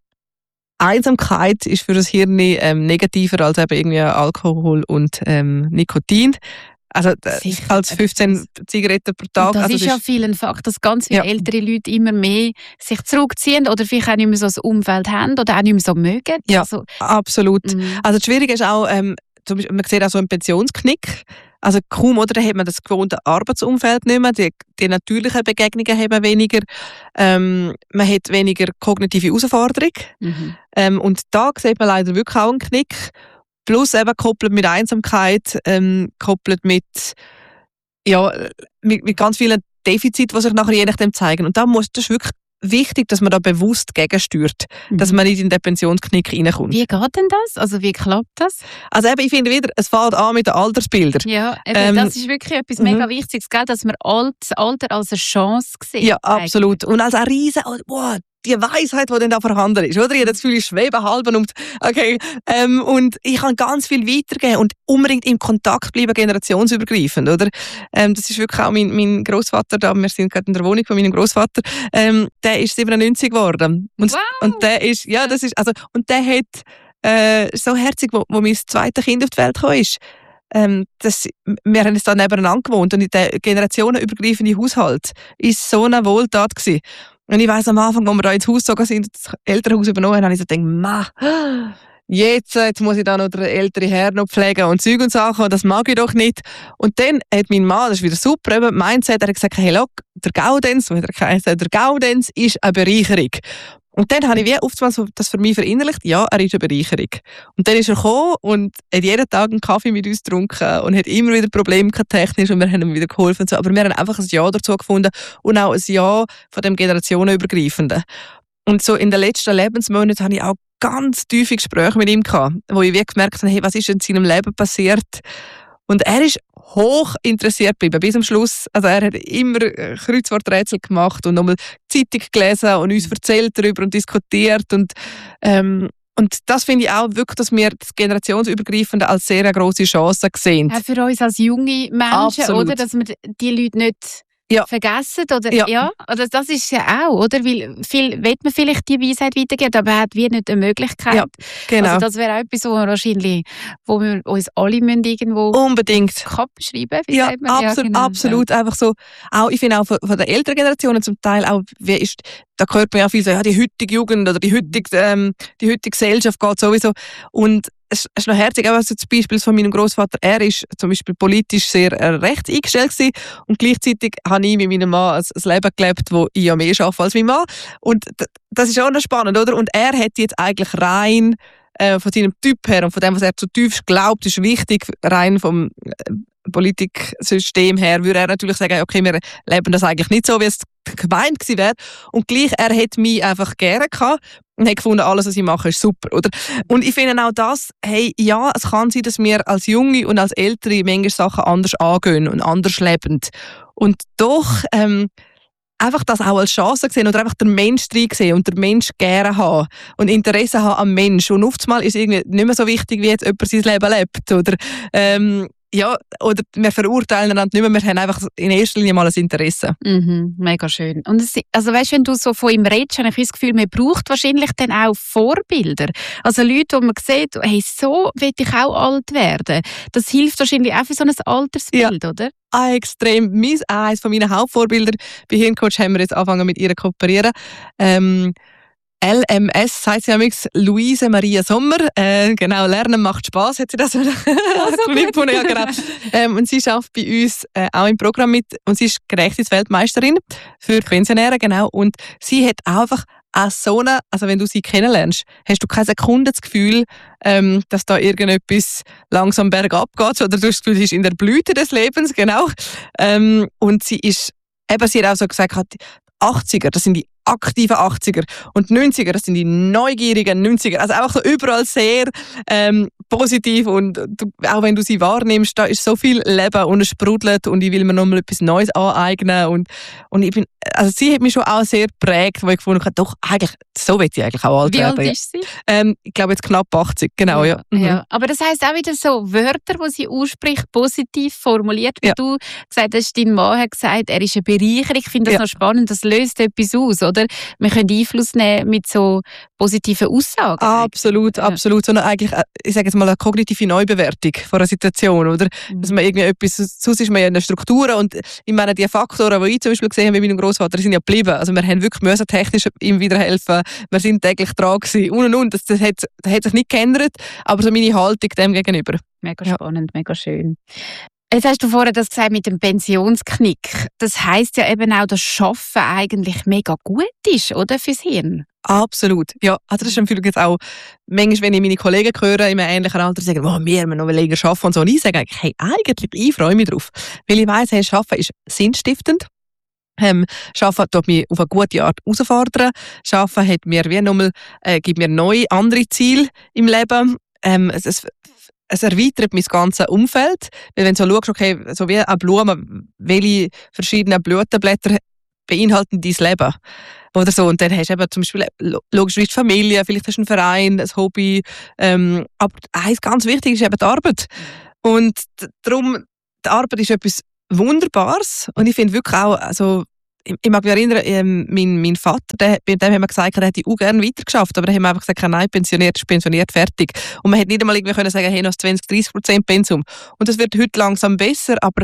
Einsamkeit ist für das Hirn ähm, negativer als eben irgendwie Alkohol und ähm, Nikotin. Also Sicher. als fünfzehn Zigaretten pro Tag. Und das also ist ja viel ein Fakt, dass ganz viele ja. ältere Leute immer mehr sich zurückziehen oder vielleicht auch nicht mehr so das Umfeld haben oder auch nicht mehr so mögen. Ja, also, absolut. Mhm. Also das Schwierige ist auch, ähm, zum Beispiel, man sieht auch so einen Pensionsknick. Also kaum oder dann hat man das gewohnte Arbeitsumfeld nicht mehr, die, die natürlichen Begegnungen haben weniger, ähm, man hat weniger kognitive Herausforderung. Mhm. Ähm, und da sieht man leider wirklich auch einen Knick. Plus eben koppelt mit Einsamkeit, ähm, koppelt mit, ja, mit, mit ganz vielen Defiziten, die sich nachher je nachdem zeigen. Und da muss, das ist wirklich wichtig, dass man da bewusst gegensteuert, mhm. dass man nicht in den Pensionsknick reinkommt. Wie geht denn das? Also wie klappt das? Also eben, ich finde wieder, es fängt an mit den Altersbildern. Ja, eben, ähm, das ist wirklich etwas mega mhm. Wichtiges, gell? Dass man das Alter als eine Chance sieht. Ja, absolut. Und als ein riesen, wow, die Weisheit, die dann da vorhanden ist, oder? Ich habe das Gefühl, ich schwebe halb und okay. Ähm, und ich kann ganz viel weitergeben und unbedingt im Kontakt bleiben, generationsübergreifend, oder? Ähm, das ist wirklich auch mein, mein Großvater da. Wir sind gerade in der Wohnung von meinem Großvater. Ähm, der ist siebenundneunzig geworden. Und, wow. und der ist, ja, das ist, also, und der hat äh, so herzig, wo, wo mein zweites Kind auf die Welt gekommen ist. Ähm, das, wir haben jetzt da nebeneinander gewohnt und in der generationenübergreifende Haushalt ist so eine Wohltat gewesen. Und ich weiss, am Anfang, als wir da ins Haus gezogen sind, das Elternhaus übernommen haben, habe ich so gedacht, ma, jetzt, jetzt muss ich da noch den älteren Herrn noch pflegen und Zeug und Sachen, das mag ich doch nicht. Und dann hat mein Mann, das ist wieder super, eben, Mindset, er hat gesagt, hey, look, der Gaudenz, so hat er geheißen, der Gaudenz ist eine Bereicherung. Und dann habe ich wie oftmals das für mich verinnerlicht, ja, er ist eine Bereicherung. Und dann ist er gekommen und hat jeden Tag einen Kaffee mit uns getrunken und hat immer wieder Probleme gehabt, technisch, und wir haben ihm wieder geholfen. Und so. Aber wir haben einfach ein Ja dazu gefunden und auch ein Ja von dem Generationenübergreifenden. Und so in den letzten Lebensmonaten habe ich auch ganz tiefe Gespräche mit ihm gehabt, wo ich wirklich gemerkt habe, hey, was ist in seinem Leben passiert? Und er ist hoch interessiert geblieben, bis zum Schluss. Also er hat immer Kreuzworträtsel gemacht und nochmal Zeitung gelesen und uns erzählt darüber und diskutiert. Und, ähm, Und das finde ich auch wirklich, dass wir das Generationsübergreifende als sehr eine grosse Chance sehen. Auch für uns als junge Menschen, Absolut. oder? Dass wir die Leute nicht Ja. vergessen, oder? Ja. Ja. Oder das ist ja auch, oder? Weil viel will man vielleicht die Weisheit weitergeben, aber er hat wie nicht eine Möglichkeit. Ja, genau. Also das wäre auch etwas, wo wir wahrscheinlich, wo wir uns alle müssen irgendwo Unbedingt. Kopf schreiben, wie Ja, sagt man? absolut, Ja, genau. absolut. Einfach so, auch, ich finde auch von, von der älteren Generationen zum Teil auch, wie ist, da hört man ja viel so, ja, die heutige Jugend oder die heutige, ähm, die heutige Gesellschaft geht sowieso. Und es ist noch herzig, auch also das Beispiel von meinem Großvater. Er ist zum Beispiel politisch sehr äh, rechts eingestellt gewesen, und gleichzeitig habe ich mit meinem Mann ein, ein Leben gelebt, wo ich ja mehr arbeite als mein Mann. Und d- das ist auch noch spannend, oder? Und er hat jetzt eigentlich rein äh, von seinem Typ her und von dem, was er zutiefst glaubt, ist wichtig, rein vom äh, Politiksystem her, würde er natürlich sagen, okay, wir leben das eigentlich nicht so, wie es gemeint gewesen wäre. Und gleich, er hätte mich einfach gerne gehabt und hat gefunden, alles, was ich mache, ist super, oder? Und ich finde auch das, hey, ja, es kann sein, dass wir als Junge und als Ältere manche Sachen anders angehen und anders leben. Und doch ähm, einfach das auch als Chance sehen oder einfach den Mensch drin sehen und den Mensch gerne haben und Interesse haben am Mensch. Und oftmals ist es irgendwie nicht mehr so wichtig, wie jetzt jemand sein Leben lebt. Oder, ähm, ja, oder wir verurteilen einander nicht mehr, wir haben einfach in erster Linie mal ein Interesse. Mhm, mega schön. Und es, also weißt, wenn du so von ihm redest, habe ich das Gefühl, man braucht wahrscheinlich dann auch Vorbilder. Also Leute, wo man sieht, hey, so will ich auch alt werden. Das hilft wahrscheinlich auch für so ein Altersbild, ja. Oder? Ah, extrem. Mein, eines von meinen Hauptvorbildern bei Hirncoach haben wir jetzt angefangen mit ihr zu kooperieren. Ähm, L M S heisst sie amigs, Luise Maria Sommer. Äh, genau, Lernen macht Spass, hat sie das Also gefunden. Ja, genau. ähm, und sie arbeitet bei uns äh, auch im Programm mit und sie ist Gedächtnisweltmeisterin für Pensionäre, genau. Und sie hat einfach auch so eine, also wenn du sie kennenlernst, hast du keine Sekunde das Gefühl, ähm, dass da irgendetwas langsam bergab geht, oder du hast das Gefühl, sie ist in der Blüte des Lebens, genau. Ähm, und sie ist, eben, sie hat auch so gesagt, die achtziger, das sind die aktiven achtziger und neunziger, das sind die neugierigen neunziger. Also einfach so überall sehr ähm, positiv und du, auch wenn du sie wahrnimmst, da ist so viel Leben und es sprudelt und ich will mir nochmal etwas Neues aneignen und, und ich bin, also sie hat mich schon auch sehr geprägt, wo ich gefunden habe, doch, eigentlich, so will sie eigentlich auch alt Wie werden. alt Ja. ist sie? Ähm, ich glaube jetzt knapp achtzig, genau, ja. Ja, Mhm. ja. Aber das heisst auch wieder so Wörter, die sie ausspricht, positiv formuliert, wie Ja. du gesagt hast, dein Mann hat gesagt, er ist eine Bereicherung. Ich finde das Ja. noch spannend, das löst etwas aus, oder? Wir können Einfluss nehmen mit so positiven Aussagen. Absolut, Ja. absolut. Sondern eigentlich, äh, ich sage jetzt mal, eine kognitive Neubewertung von einer Situation, oder? Mhm. Dass man irgendwie etwas, sonst ist man ja in der Struktur und ich meine, die Faktoren, die ich zum Beispiel gesehen habe mit meinem Großvater, die sind ja geblieben. Also wir haben wirklich müssen technisch ihm wieder helfen. Wir sind täglich dran gewesen. Und und und. Das, das, hat, das hat sich nicht geändert, aber so meine Haltung dem gegenüber. Mega Ja. spannend, mega schön. Jetzt hast du vorher das gesagt mit dem Pensionsknick. Das heisst ja eben auch, dass Schaffen eigentlich mega gut ist, oder, fürs Hirn? Absolut. Ja, also das ist natürlich jetzt auch, manchmal, wenn ich meine Kollegen höre, in einem ähnlichen Alter, sagen, oh, wir müssen noch länger arbeiten und so. Und ich sage eigentlich, hey, eigentlich, ich freue mich drauf. Weil ich weiss, hey, Arbeiten ist sinnstiftend. Ähm, Arbeiten tut mich auf eine gute Art herausfordern. Arbeiten hat mir wie nochmal, äh, gibt mir neue, andere Ziele im Leben. Ähm, es, es, es erweitert mein ganzes Umfeld. Weil wenn du so schaust, okay, so wie eine Blume, welche verschiedenen Blütenblätter beinhalten dein Leben? Oder so. Und dann hast du eben zum Beispiel logischerweise die Familie, vielleicht hast du einen Verein, ein Hobby. Ähm, aber eins ganz wichtig ist eben die Arbeit. Und d- darum, die Arbeit ist etwas Wunderbares. Und ich finde wirklich auch, also, ich, ich mag mich erinnern, ähm, mein, mein Vater, der, bei dem haben wir gesagt, er hätte auch gerne weitergeschafft. Aber dann haben wir einfach gesagt, nein, pensioniert ist pensioniert, fertig. Und man hätte nicht einmal irgendwie können sagen, hey, noch zwanzig, dreißig Prozent Pensum. Und das wird heute langsam besser, aber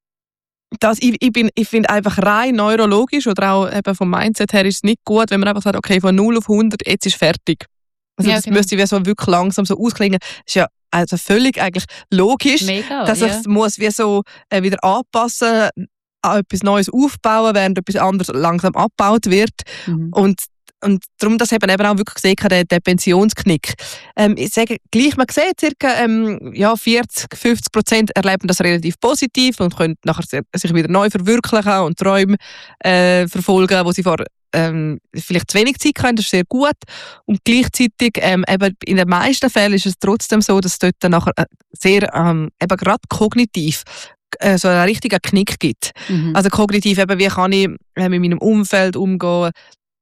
das, ich, ich, bin, ich finde einfach rein neurologisch oder auch eben vom Mindset her ist es nicht gut, wenn man einfach sagt, okay, von null auf hundert, jetzt ist fertig. Also Ja, das genau. müsste wie so wirklich langsam so ausklingen. Das ist ja also völlig eigentlich logisch, Mega, dass ja. es muss wie so äh, wieder anpassen, an etwas Neues aufbauen, während etwas anderes langsam abgebaut wird. Mhm. Und Und darum, das haben wir eben auch wirklich gesehen, der, der Pensionsknick. Ähm, ich sage gleich, man sieht, circa ähm, ja, vierzig, fünfzig Prozent erleben das relativ positiv und können nachher sich wieder neu verwirklichen und Träume äh, verfolgen, wo sie vor ähm, vielleicht zu wenig Zeit haben. Das ist sehr gut. Und gleichzeitig, ähm, eben in den meisten Fällen ist es trotzdem so, dass es dort nachher äh, sehr, ähm, eben gerade kognitiv äh, so einen richtigen Knick gibt. Mhm. Also kognitiv, eben, wie kann ich äh, mit meinem Umfeld umgehen,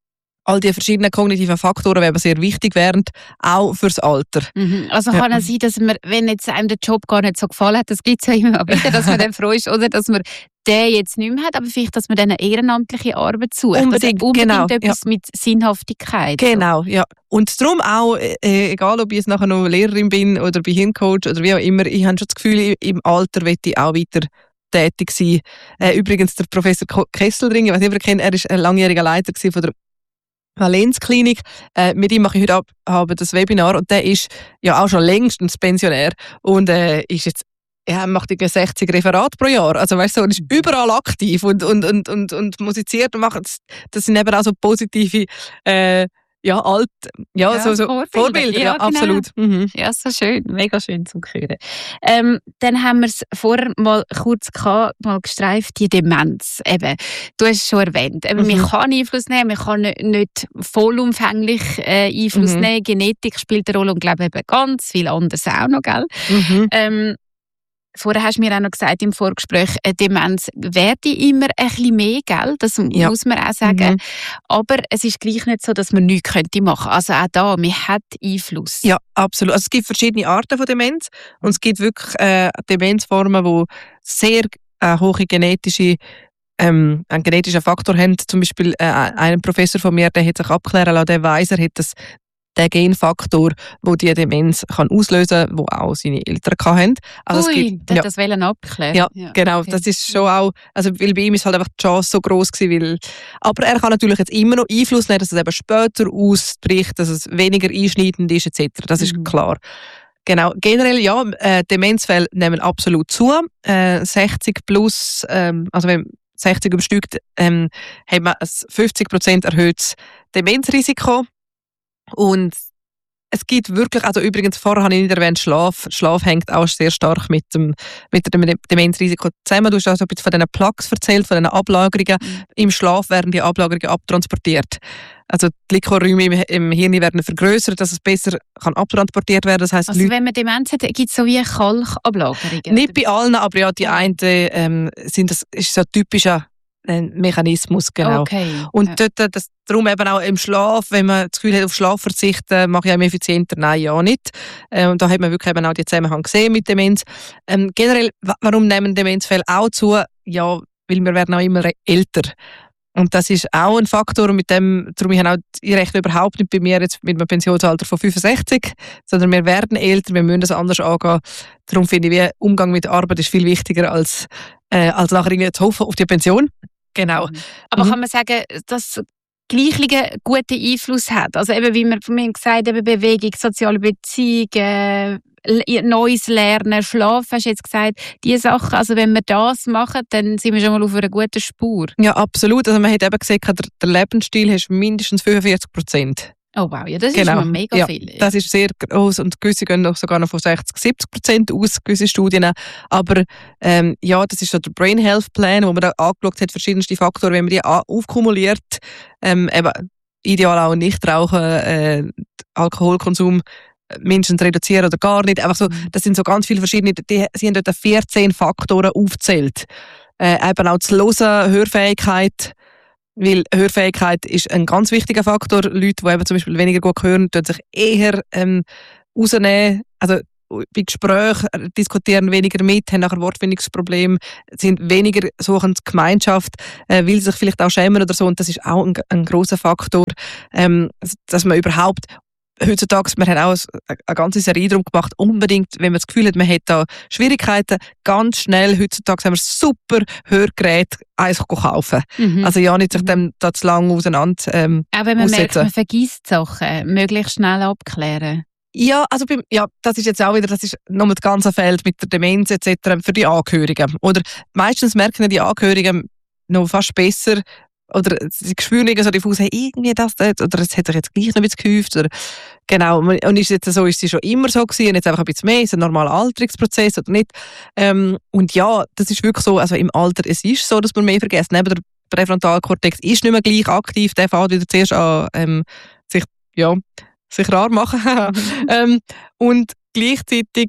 all die verschiedenen kognitiven Faktoren werden sehr wichtig werden, auch fürs Alter. Mhm. Also kann ja. es sein, dass man, wenn jetzt einem der Job gar nicht so gefallen hat, das gibt es ja immer wieder, dass man dann froh ist, oder dass man den jetzt nicht mehr hat, aber vielleicht, dass man dann eine ehrenamtliche Arbeit sucht. Unbedingt, also unbedingt genau, etwas ja. mit Sinnhaftigkeit. Genau, ja. Und darum auch, äh, egal ob ich jetzt nachher noch Lehrerin bin oder bei Hirncoach oder wie auch immer, ich habe schon das Gefühl, im Alter möchte ich auch weiter tätig sein. Äh, übrigens der Professor Kesselring, ich weiß nicht, ob ihr kennt, er war ein langjähriger Leiter von der Valenz-Klinik. Äh, mit ihm mache ich heute ab, habe das Webinar und der ist ja auch schon längstens Pensionär und äh, ist jetzt ja, macht irgendwie sechzig Referate pro Jahr. Also weißt du, er ist überall aktiv und, und, und, und, und musiziert und macht. Das sind eben auch so positive äh, ja, alt, ja, ja, so, so Vorbilder, Vorbilder, ja, ja, genau. absolut. Mhm. Ja, so schön, mega schön zu hören. Ähm, dann haben wir es vorher mal kurz gehabt, mal gestreift, die Demenz. Eben, du hast es schon erwähnt. Eben, mhm. Man kann Einfluss nehmen, man kann nicht, nicht vollumfänglich äh, Einfluss mhm. nehmen. Genetik spielt eine Rolle und glaube eben ganz viel anderes auch noch, gell? Mhm. Ähm, Vorher hast du mir auch noch gesagt im Vorgespräch, eine Demenz werde immer ein bisschen mehr, gell? Das ja. muss man auch sagen. Mhm. Aber es ist gleich nicht so, dass man nichts machen könnte. Also auch da, man hat Einfluss. Ja, absolut. Also es gibt verschiedene Arten von Demenz und es gibt wirklich äh, Demenzformen, die sehr äh, hohe genetische ähm, einen genetischen Faktor haben. Zum Beispiel äh, ein Professor von mir, der hat sich abklären lassen, der weiss, er hat das der Genfaktor, der die Demenz kann auslösen kann, den auch seine Eltern hatten. Also Ui, es gibt, der ja, das wollen abklären. Ja, ja genau. okay. Das ist schon auch, also weil bei ihm ist halt einfach die Chance so gross gewesen, weil, aber er kann natürlich jetzt immer noch Einfluss nehmen, dass es eben später ausbricht, dass es weniger einschneidend ist, et cetera. Das ist mhm. klar. Genau. Generell, ja, äh, Demenzfälle nehmen absolut zu. Äh, sechzig plus, ähm, also wenn sechzig übersteigt, ähm, haben wir ein fünfzig Prozent erhöhtes Demenzrisiko. Und es gibt wirklich, also übrigens vorher habe ich nicht erwähnt, Schlaf. Schlaf hängt auch sehr stark mit dem, mit dem Demenzrisiko zusammen. Du hast also ein bisschen von diesen Plaques erzählt, von diesen Ablagerungen. Mhm. Im Schlaf werden die Ablagerungen abtransportiert. Also die Glykoräume im, im Hirn werden vergrößert, dass es besser kann abtransportiert werden. Das heisst, also Leute, wenn man Demenz hat, gibt es so wie Kalkablagerungen? Nicht bei allen, aber ja, die einen ähm, sind das ist so ein typischer ein Mechanismus, genau. Okay. Und ja. dort, das, darum eben auch im Schlaf, wenn man das Gefühl hat, auf Schlaf verzichten, mache ich einem effizienter, nein, ja nicht. Äh, und da hat man wirklich eben auch die Zusammenhang gesehen mit Demenz. Ähm, generell, warum nehmen Demenzfälle auch zu? Ja, weil wir werden auch immer älter. Und das ist auch ein Faktor, mit dem, darum ich habe auch, ich rechne überhaupt nicht bei mir jetzt mit einem Pensionsalter von fünfundsechzig, sondern wir werden älter, wir müssen das anders angehen. Darum finde ich, wie Umgang mit der Arbeit ist viel wichtiger als, äh, als nachher irgendwie zu hoffen auf die Pension. Genau. Aber mhm. kann man sagen, dass Gleichungen guten Einfluss hat? Also eben, wie man von mir gesagt hat, Bewegung, soziale Beziehungen, neues Lernen, Schlaf, hast du jetzt gesagt, diese Sachen, also wenn wir das machen, dann sind wir schon mal auf einer guten Spur. Ja, absolut. Also man hat eben gesagt, der, der Lebensstil hast mindestens fünfundvierzig Prozent. Oh wow, ja, das genau. ist schon mega ja, viel. Das ist sehr groß und gewisse gehen auch sogar noch von sechzig bis siebzig Prozent aus, gewisse Studien. Aber ähm, ja, das ist so der Brain Health Plan, wo man da angeschaut hat, verschiedenste Faktoren, wenn man die aufkumuliert, ähm, eben ideal auch Nichtrauchen, äh, Alkoholkonsum mindestens reduzieren oder gar nicht. Einfach so, das sind so ganz viele verschiedene, die, sie haben dort vierzehn Faktoren aufgezählt. Äh, eben auch das Hören, Hörfähigkeit, weil Hörfähigkeit ist ein ganz wichtiger Faktor. Leute, die eben zum Beispiel weniger gut hören, tun sich eher ähm, rausnehmen. Also bei Gesprächen diskutieren weniger mit, haben nachher Wortfindungsprobleme, sind weniger suchen Gemeinschaft, äh, will sich vielleicht auch schämen oder so. Und das ist auch ein, ein grosser Faktor, ähm, dass man überhaupt heutzutage, wir haben auch eine ganze Serie drum gemacht, unbedingt, wenn man das Gefühl hat, man hat da Schwierigkeiten, ganz schnell, heutzutage haben wir super Hörgeräte, eins kaufen. Mhm. Also ja, nicht sich dem da zu lange auseinander ähm, auch wenn man aussetzen. merkt, man vergisst Sachen, möglichst schnell abklären. Ja, also beim, ja, das ist jetzt auch wieder, das ist nochmal das ganze Feld mit der Demenz et cetera für die Angehörigen. Oder meistens merken die Angehörigen noch fast besser, oder sie spüren irgendwie so diffus, hey, irgendwie das, das, oder es hat sich jetzt gleich noch ein bisschen gehäuft, oder genau, und ist jetzt so, ist sie schon immer so gewesen, und jetzt einfach ein bisschen mehr, ist ein normaler Alterungsprozess oder nicht. Ähm, und ja, das ist wirklich so, also im Alter, es ist so, dass man mehr vergisst, neben der Präfrontalkortex ist nicht mehr gleich aktiv, der fängt wieder zuerst an, ähm, sich, ja, sich rar machen. ähm, und gleichzeitig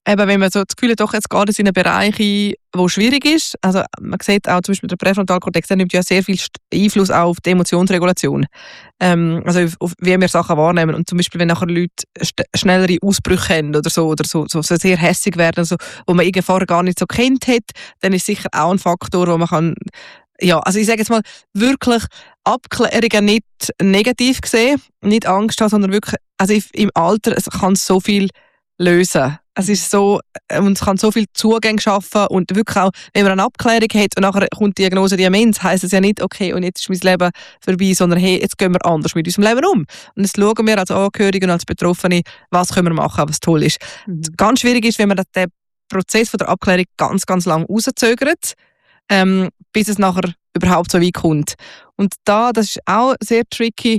eben, wenn man so das Gefühl hat, doch, jetzt geht es in einen Bereich ein, der schwierig ist. Also man sieht auch zum Beispiel der Präfrontalkortex, der nimmt ja sehr viel Einfluss auf die Emotionsregulation. Ähm, also auf, wie wir Sachen wahrnehmen. Und zum Beispiel, wenn nachher Leute st- schnellere Ausbrüche haben oder so, oder so, so, so sehr hässig werden, so, wo man irgendwie vorher gar nicht so kennt hat, dann ist sicher auch ein Faktor, wo man kann, ja, also ich sage jetzt mal, wirklich Abklärungen nicht negativ sehen, nicht Angst haben, sondern wirklich, also im Alter, es kann so viel lösen. Es ist so, und es kann so viel Zugänge schaffen und wirklich auch, wenn man eine Abklärung hat und nachher kommt die Diagnose Demenz, heisst es ja nicht, okay, und jetzt ist mein Leben vorbei, sondern hey, jetzt gehen wir anders mit unserem Leben um. Und jetzt schauen wir als Angehörige und als Betroffene, was können wir machen, was toll ist. Mhm. Ganz schwierig ist, wenn man den Prozess von der Abklärung ganz, ganz lang rauszögert, ähm, bis es nachher überhaupt so weit kommt. Und da, das ist auch sehr tricky,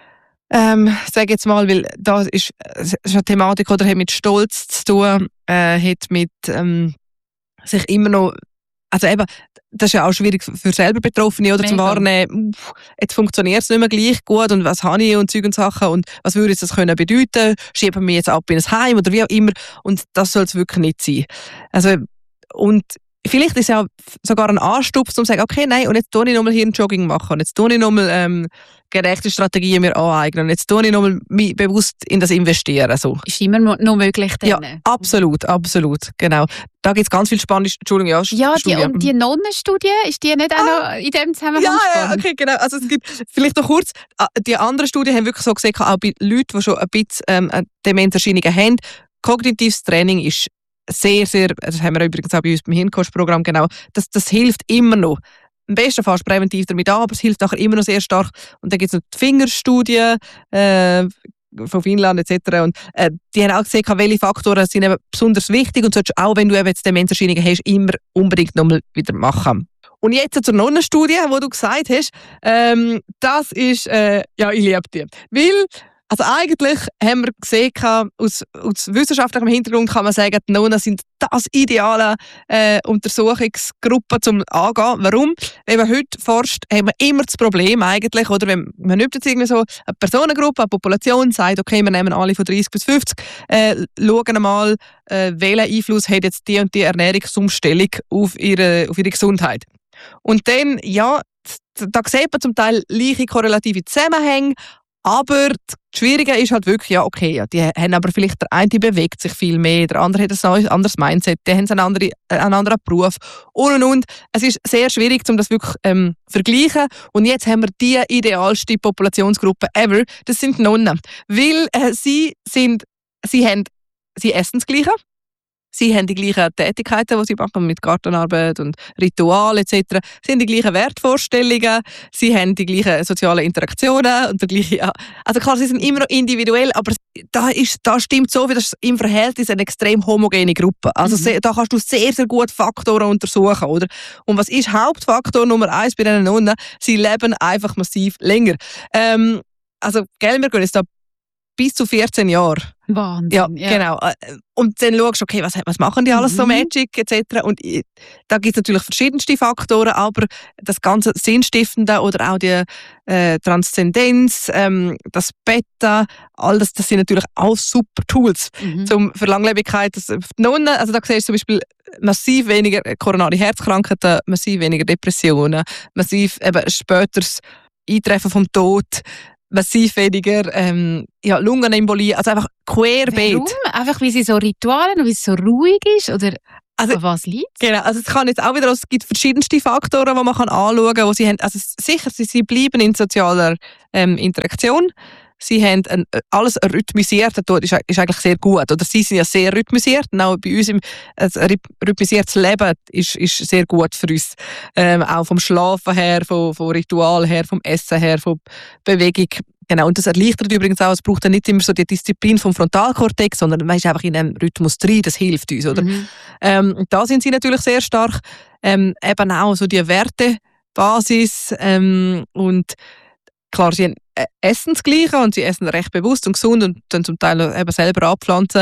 Ähm, sage jetzt mal, weil da ist, ist eine Thematik, oder hat mit Stolz zu tun, äh, hat mit ähm, sich immer noch, also eben, das ist ja auch schwierig für selber Betroffene, oder, zum Wahrnehmen, jetzt funktioniert es nicht mehr gleich gut und was habe ich und Zeug und Sachen und was würde das können bedeuten, schieben wir jetzt ab in ein Heim oder wie auch immer, und das soll es wirklich nicht sein. Also, und vielleicht ist es ja sogar ein Anstups, um zu sagen, okay, nein, und jetzt tue ich nochmal hier ein Jogging machen, und jetzt tue ich nochmal ähm, gerechte Strategien mir aneignen, und jetzt tue ich nochmal mich bewusst in das investieren. So. Ist immer noch möglich dann? Ja, absolut, absolut, genau. Da gibt es ganz viel spannende, Entschuldigung, ja, ja die, Studien. Und die Nonnenstudie, ist die nicht auch ah, noch in dem Zusammenhang ja, spannend? Ja, okay, genau. Also es gibt, vielleicht noch kurz, die anderen Studien haben wirklich so gesehen, auch bei Leuten, die schon ein bisschen ähm, Demenzerscheinungen haben, kognitives Training ist sehr, sehr, das haben wir übrigens auch bei uns beim Hirncoach-Programm, genau, das, das hilft immer noch. Am besten fast präventiv damit an, aber es hilft nachher immer noch sehr stark. Und dann gibt es noch die Fingerstudie äh, von Finnland et cetera. Und äh, die haben auch gesehen, welche Faktoren sind eben besonders wichtig und solltest auch, wenn du eben jetzt Demenzerscheinungen hast, immer unbedingt nochmal wieder machen. Und jetzt zur Nonnenstudie, die du gesagt hast, ähm, das ist, äh, ja, ich liebe die. Weil, also eigentlich haben wir gesehen, aus, aus wissenschaftlichem Hintergrund kann man sagen, die Nonnen sind das ideale äh, Untersuchungsgruppe zum Angehen. Warum? Wenn man heute forscht, haben wir immer das Problem eigentlich, oder wenn man nimmt jetzt irgendwie so eine Personengruppe, eine Population, sagt, okay, wir nehmen alle von dreißig bis fünfzig, äh, schauen mal, äh, welchen Einfluss hat jetzt die und die Ernährungsumstellung auf ihre, auf ihre Gesundheit. Und dann, ja, da sieht man zum Teil gleiche korrelative Zusammenhänge, aber das Schwierige ist halt wirklich, ja, okay, ja, die haben aber vielleicht, der eine bewegt sich viel mehr, der andere hat ein anderes Mindset, die haben eine andere, einen anderen Beruf und und und. Es ist sehr schwierig, um das wirklich ähm, zu vergleichen. Und jetzt haben wir die idealste Populationsgruppe ever, das sind die Nonnen. Weil äh, sie sind, sie haben, sie essen das Gleiche. Sie haben die gleichen Tätigkeiten, die sie machen, mit Gartenarbeit und Ritual et cetera. Sie haben die gleichen Wertvorstellungen, sie haben die gleichen sozialen Interaktionen und der gleiche, also klar, sie sind immer noch individuell, aber da, ist, da stimmt so, wie das im Verhältnis eine extrem homogene Gruppe. Also mhm. sehr, da kannst du sehr, sehr gut Faktoren untersuchen, oder? Und was ist Hauptfaktor Nummer eins bei diesen Nonnen? Sie leben einfach massiv länger. Ähm, also, gell, wir gehen jetzt da bis zu vierzehn Jahre. Wahnsinn. Ja, ja, genau. Und dann schaust du, okay, was, was machen die alles mhm. so Magic et cetera. Und da gibt es natürlich verschiedenste Faktoren, aber das ganze Sinnstiftende oder auch die äh, Transzendenz, ähm, das Beta, all das, das sind natürlich auch super Tools mhm. zum, für Langlebigkeit. Das, die Nonnen, also da siehst du zum Beispiel massiv weniger koronare Herzkrankheiten, massiv weniger Depressionen, massiv eben späteres Eintreffen vom Tod, massiv weniger ähm, ja, Lungenembolie, also einfach querbeet. Warum? Einfach, weil sie so Ritualen und weil es so ruhig ist? Oder also, an was liegt es? Genau, also es kann jetzt auch wieder, es gibt verschiedenste Faktoren, die man kann anschauen kann, wo sie haben. Also sicher, sie, sie bleiben in sozialer ähm, Interaktion. Sie haben ein, alles rhythmisiert, das ist, ist eigentlich sehr gut. Oder sie sind ja sehr rhythmisiert. Und auch bei uns im, ein rhythmisiertes Leben ist, ist sehr gut für uns. Ähm, auch vom Schlafen her, vom, vom Ritual her, vom Essen her, von Bewegung. Genau, und das erleichtert übrigens auch, es braucht dann nicht immer so die Disziplin vom Frontalkortex, sondern man ist einfach in einem Rhythmus drin, das hilft uns. Oder? Mhm. Ähm, und da sind sie natürlich sehr stark. Ähm, eben auch so die Wertebasis ähm, und klar, sie essen das Gleiche und sie essen recht bewusst und gesund und dann zum Teil eben selber abpflanzen.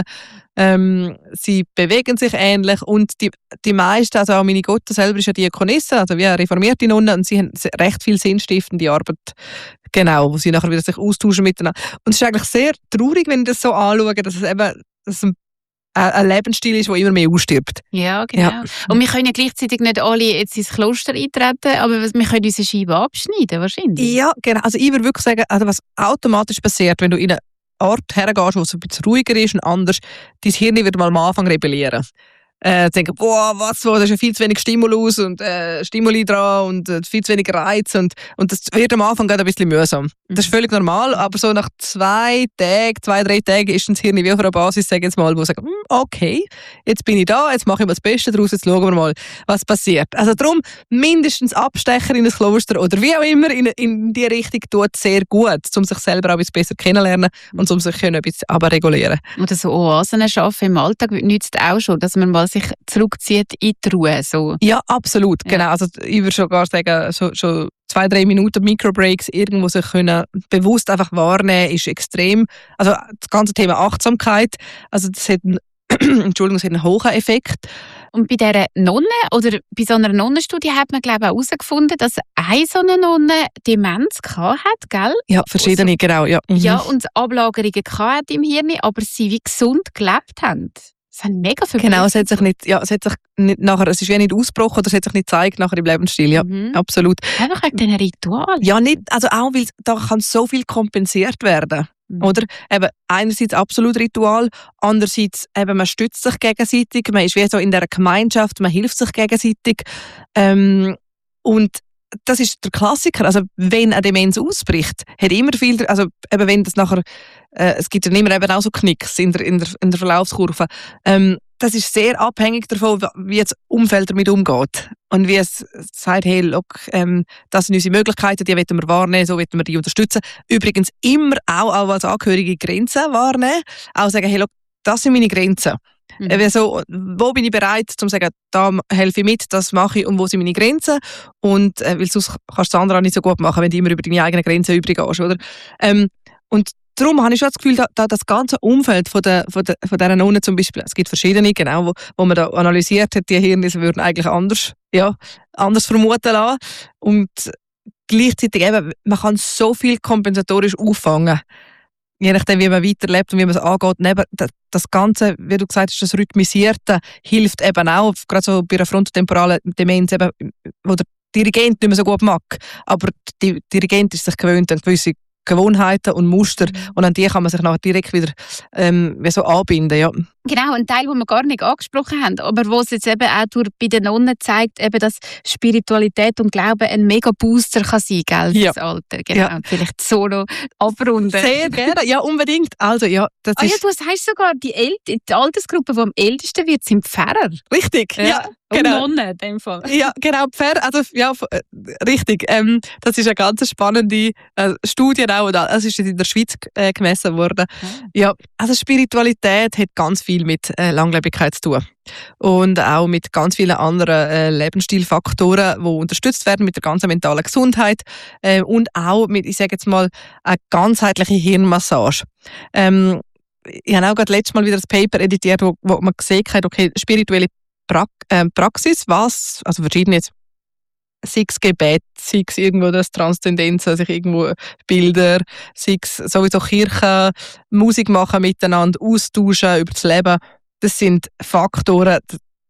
Ähm, sie bewegen sich ähnlich und die, die meisten, also auch meine Gotte selber ist ja Diakonisse, also wie eine reformierte Nonne, und sie haben recht viel sinnstiftende Arbeit, genau, wo sie nachher wieder sich austauschen miteinander. Und es ist eigentlich sehr traurig, wenn ich das so anschaue, dass es eben dass es ein Lebensstil ist, der immer mehr ausstirbt. Ja, genau. Ja. Und wir können ja gleichzeitig nicht alle jetzt ins Kloster eintreten, aber wir können unsere Scheibe abschneiden, wahrscheinlich. Ja, genau. Also ich würde wirklich sagen, also was automatisch passiert, wenn du in einen Ort hergehst, wo es ein bisschen ruhiger ist und anders, dein Hirn wird mal am Anfang rebellieren. Äh, denken, boah, was, da ist ja viel zu wenig Stimulus und äh, Stimuli dran und äh, viel zu wenig Reiz und, und das wird am Anfang gerade ein bisschen mühsam. Das ist völlig normal, aber so nach zwei Tagen, zwei, drei Tagen ist das Hirn wie auf einer Basis, sagen jetzt mal, wo sagen, okay, jetzt bin ich da, jetzt mache ich mal das Beste daraus, jetzt schauen wir mal, was passiert. Also darum, mindestens Abstecher in ein Kloster oder wie auch immer in, in die Richtung tut sehr gut, um sich selber auch ein bisschen besser kennenlernen und um sich ein bisschen abregulieren. Oder so Oasen schaffen im Alltag nützt auch schon, dass man mal sich zurückzieht in die Ruhe. So. Ja, absolut. Ja. Genau. Also ich würde schon gar sagen, so, schon zwei, drei Minuten Microbreaks irgendwo sich können bewusst einfach wahrnehmen, ist extrem. Also das ganze Thema Achtsamkeit, also das hat einen, Entschuldigung, das hat einen hohen Effekt. Und bei dieser Nonne oder bei so einer Nonnenstudie hat man, glaube ich, auch herausgefunden, dass eine so eine Nonne Demenz gehabt hat, gell? Ja, verschiedene, also, genau. Ja, mhm. ja, und Ablagerungen gehabt hat im Hirn, aber sie wie gesund gelebt haben. Das haben mega viel. Genau, es hat sich nicht, ja, es hat sich nicht nachher, es ist wie nicht ausgebrochen oder es hat sich nicht gezeigt nachher im Lebensstil, ja, mhm. absolut. Einfach wegen diesen Ritualen. Ja, nicht, also auch, weil da kann so viel kompensiert werden, mhm. oder? Eben, einerseits absolut Ritual, andererseits eben, man stützt sich gegenseitig, man ist wie so in dieser Gemeinschaft, man hilft sich gegenseitig, ähm, und das ist der Klassiker, also wenn eine Demenz ausbricht, hat immer viel, also eben wenn das nachher, äh, es gibt ja immer eben auch so Knicks in der, in der, in der Verlaufskurve, ähm, das ist sehr abhängig davon, wie das Umfeld damit umgeht und wie es sagt, hey, look, ähm, das sind unsere Möglichkeiten, die wollen wir wahrnehmen, so wollen wir die unterstützen. Übrigens immer auch, auch als Angehörige Grenzen wahrnehmen, auch sagen, hey, look, das sind meine Grenzen. Mhm. Also, wo bin ich bereit, um zu sagen, da helfe ich mit, das mache ich und wo sind meine Grenzen? Und äh, weil sonst kannst du das andere auch nicht so gut machen, wenn du immer über deine eigenen Grenzen übergehst, oder? Ähm, und darum habe ich schon das Gefühl, da, da das ganze Umfeld von der, von der, von dieser Nonne zum Beispiel, es gibt verschiedene, genau, wo, wo man da analysiert hat, die Hirne würden eigentlich anders, ja, anders vermuten lassen. Und gleichzeitig eben, man kann so viel kompensatorisch auffangen. Je nachdem, wie man weiterlebt und wie man es angeht. Neben das Ganze, wie du gesagt hast, das Rhythmisierte hilft eben auch, gerade so bei einer frontotemporalen Demenz, eben, wo der Dirigent nicht mehr so gut mag. Aber der Dirigent ist sich gewöhnt an gewisse Gewohnheiten und Muster mhm. und an die kann man sich nachher direkt wieder ähm, wie so anbinden. Ja. Genau, ein Teil, den wir gar nicht angesprochen haben, aber wo es jetzt eben auch durch bei den Nonnen zeigt, eben, dass Spiritualität und Glauben ein mega Booster kann sein, gell, ja. das Alter. Genau, ja. vielleicht so noch abrunden. Sehr gerne, ja, unbedingt. Also, ja, das ah, ist ja, du sagst sogar, die, El- die Altersgruppe, die am ältesten wird, sind Pfarrer. Richtig, ja. ja. Genau. Und Nonnen in dem Fall. Ja, genau, Pfarrer, also ja, äh, richtig. Ähm, das ist eine ganz spannende äh, Studie auch. Es ist in der Schweiz äh, gemessen worden. Mhm. Ja, also Spiritualität hat ganz viel mit äh, Langlebigkeit zu tun. Und auch mit ganz vielen anderen äh, Lebensstilfaktoren, die unterstützt werden mit der ganzen mentalen Gesundheit äh, und auch mit, ich sage jetzt mal, eine ganzheitliche Hirnmassage. Ähm, ich habe auch gerade letztes Mal wieder ein Paper editiert, wo, wo man gesehen hat, okay, spirituelle pra- äh, Praxis, was, also verschiedene jetzt, sei es Gebet, sei es irgendwo das Transzendenz, sich irgendwo Bilder, sei es sowieso Kirche, Musik machen miteinander, austauschen über das Leben. Das sind Faktoren,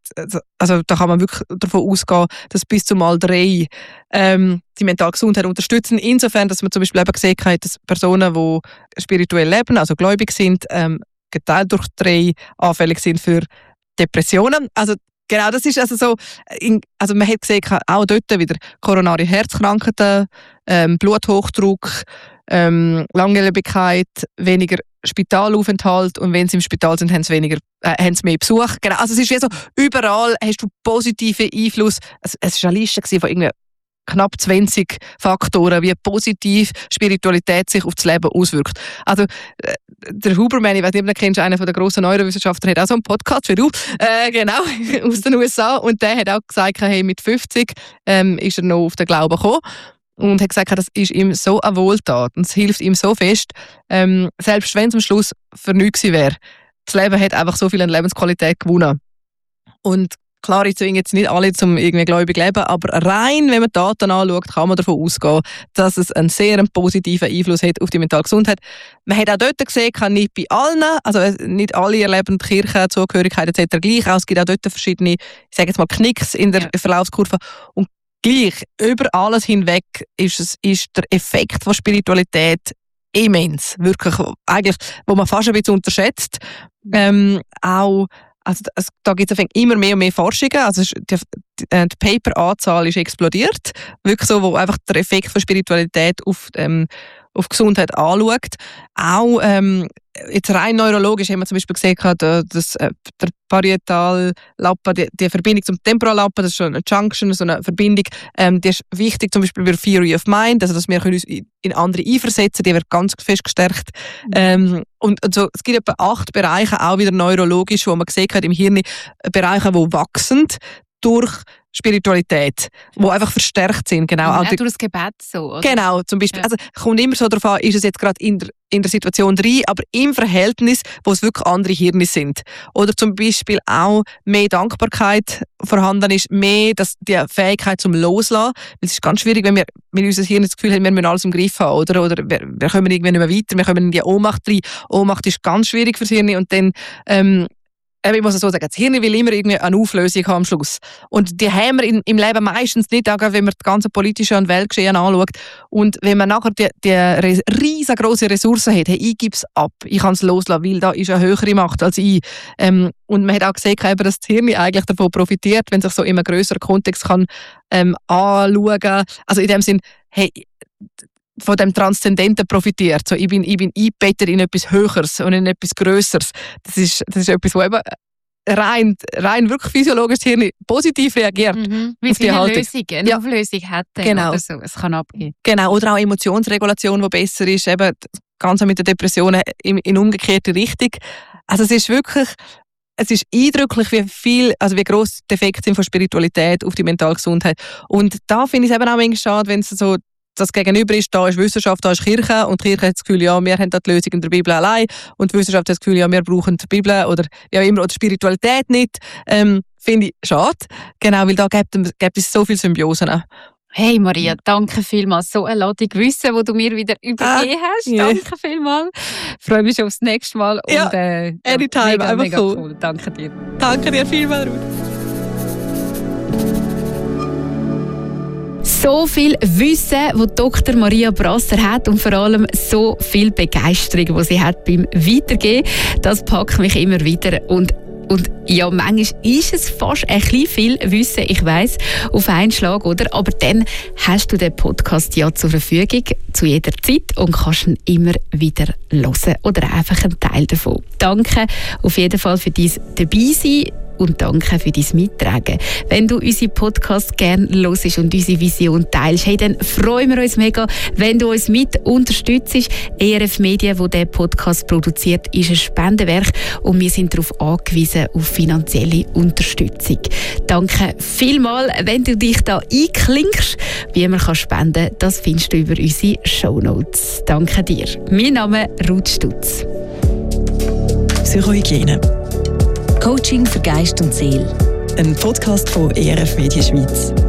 also da kann man wirklich davon ausgehen, dass bis zu mal drei ähm, die mentale Gesundheit unterstützen. Insofern, dass man zum Beispiel eben gesehen hat, dass Personen, die spirituell leben, also gläubig sind, ähm, geteilt durch drei anfällig sind für Depressionen. Also genau, das ist also so, also man hat gesehen, auch dort wieder koronare Herzkrankheiten, ähm, Bluthochdruck, ähm, Langlebigkeit, weniger Spitalaufenthalt und wenn sie im Spital sind, haben sie, weniger, äh, haben sie mehr Besuch. Genau. Also es ist wie so, überall hast du positiven Einfluss. Es, es war eine Liste von irgendwie knapp zwanzig Faktoren, wie positiv Spiritualität sich auf das Leben auswirkt. Also äh, der Huberman, ich weiß nicht, ob du kennst, einer der grossen Neurowissenschaftler, hat auch so einen Podcast wie du, äh, genau, aus den U S A. Und der hat auch gesagt, hey, mit fünfzig ähm, ist er noch auf den Glauben gekommen. Und hat gesagt, das ist ihm so eine Wohltat und es hilft ihm so fest, ähm, selbst wenn es am Schluss für nichts gewesen wäre. Das Leben hat einfach so viel an Lebensqualität gewonnen. Und klar, ich zwinge jetzt nicht alle zum irgendwie gläubig leben, aber rein, wenn man die Daten anschaut, kann man davon ausgehen, dass es einen sehr positiven Einfluss hat auf die mentale Gesundheit. Man hat auch dort gesehen, kann nicht bei allen, also nicht alle erleben die Kirche, Zugehörigkeit et cetera gleich auch. Es gibt auch dort verschiedene, ich sage jetzt mal Knicks in der ja. Verlaufskurve. Und gleich, über alles hinweg ist, es, ist der Effekt von Spiritualität immens. Wirklich, eigentlich, wo man fast ein bisschen unterschätzt. Ähm, auch Also, es, da gibt es immer mehr und mehr Forschungen. Also die, die, die Paper-Anzahl ist explodiert. Wirklich so, wo einfach der Effekt von Spiritualität auf, ähm, auf Gesundheit anschaut. Auch ähm, jetzt rein neurologisch haben wir zum Beispiel gesehen, dass äh, der Parietallappen, die, die Verbindung zum Temporallappen, das ist so eine Junction, so eine Verbindung, ähm, die ist wichtig zum Beispiel für Theory of Mind, also dass wir uns in andere einversetzen, die wird ganz fest gestärkt. Mhm. Ähm, und also, es gibt etwa acht Bereiche, auch wieder neurologisch, wo man gesehen hat im Hirn, Bereiche, die wachsen durch Spiritualität, die einfach verstärkt sind. Genau, auch durch das Gebet so, oder? Genau, zum Beispiel. Ja. Also kommt immer so darauf an, ist es jetzt gerade in der, in der Situation drin, aber im Verhältnis, wo es wirklich andere Hirne sind. Oder zum Beispiel auch mehr Dankbarkeit vorhanden ist, mehr das, die Fähigkeit zum Loslassen. Es ist ganz schwierig, wenn wir mit unserem Hirn das Gefühl haben, wir müssen alles im Griff haben, oder? Oder wir, wir kommen irgendwie nicht mehr weiter, wir kommen in die Ohnmacht rein. Ohnmacht ist ganz schwierig fürs Hirn und dann ähm, ich muss so sagen, das Hirn will immer irgendwie eine Auflösung haben am Schluss. Und die haben wir in, im Leben meistens nicht, auch wenn man das ganze politische und Weltgeschehen anschaut. Und wenn man nachher die, die riesengroße Ressourcen hat, hey, ich gebe es ab, ich kann es loslassen, weil da ist eine höhere Macht als ich. Ähm, und man hat auch gesehen, dass das Hirn eigentlich davon profitiert, wenn sich so in einem grösseren Kontext kann, ähm, anschauen kann. Also in dem Sinn, hey, von dem Transzendenten profitiert. So, ich bin, ich bin eingebettet in etwas Höheres und in etwas Grösseres. Das ist, das ist etwas, wo eben rein, rein wirklich physiologisch das Hirn positiv reagiert. Mhm. Wie es eine Lösung, eine ja. Auflösung hat. Genau. Oder so. Es kann abgehen. Genau, oder auch Emotionsregulation, die besser ist. Eben das Ganze mit den Depressionen in, in umgekehrte Richtung. Also es ist wirklich... Es ist eindrücklich, wie viel, also wie gross die Effekte sind von Spiritualität auf die mentale Gesundheit. Und da finde ich es eben auch manchmal schade, wenn es so das Gegenüber ist, da ist Wissenschaft, da ist Kirche und die Kirche hat das Gefühl, ja, wir haben da die Lösung in der Bibel allein und die Wissenschaft hat das Gefühl, ja, wir brauchen die Bibel oder ja immer oder Spiritualität nicht. Ähm, finde ich schade, genau, weil da gibt, gibt es so viele Symbiosen. Hey Maria, danke vielmals. So eine Ladung Wissen, die du mir wieder übergeben ah, hast. Yeah. Danke vielmals. Ich freue mich schon aufs nächste Mal. Ja, und, äh, anytime, mega, einfach mega cool. cool. Danke dir. Danke dir vielmals, Ruth. So viel Wissen, das Doktor Maria Brasser hat und vor allem so viel Begeisterung, die sie hat beim Weitergeben, das packt mich immer wieder. Und Und ja, manchmal ist es fast ein bisschen viel Wissen, ich weiss, auf einen Schlag, oder? Aber dann hast du den Podcast ja zur Verfügung, zu jeder Zeit und kannst ihn immer wieder hören oder einfach einen Teil davon. Danke auf jeden Fall für dein Dabeisein und danke für dein Mittragen. Wenn du unsere Podcast gerne hörst und unsere Vision teilst, hey, dann freuen wir uns mega, wenn du uns mit unterstützt. E R F Media, wo der Podcast produziert, ist ein Spendenwerk und wir sind darauf angewiesen, auf finanzielle Unterstützung. Danke vielmals, wenn du dich da einklinkst. Wie man kann spenden, das findest du über unsere Shownotes. Danke dir. Mein Name ist Ruth Stutz. Psychohygiene. Coaching für Geist und Seele. Ein Podcast von E R F Media Schweiz.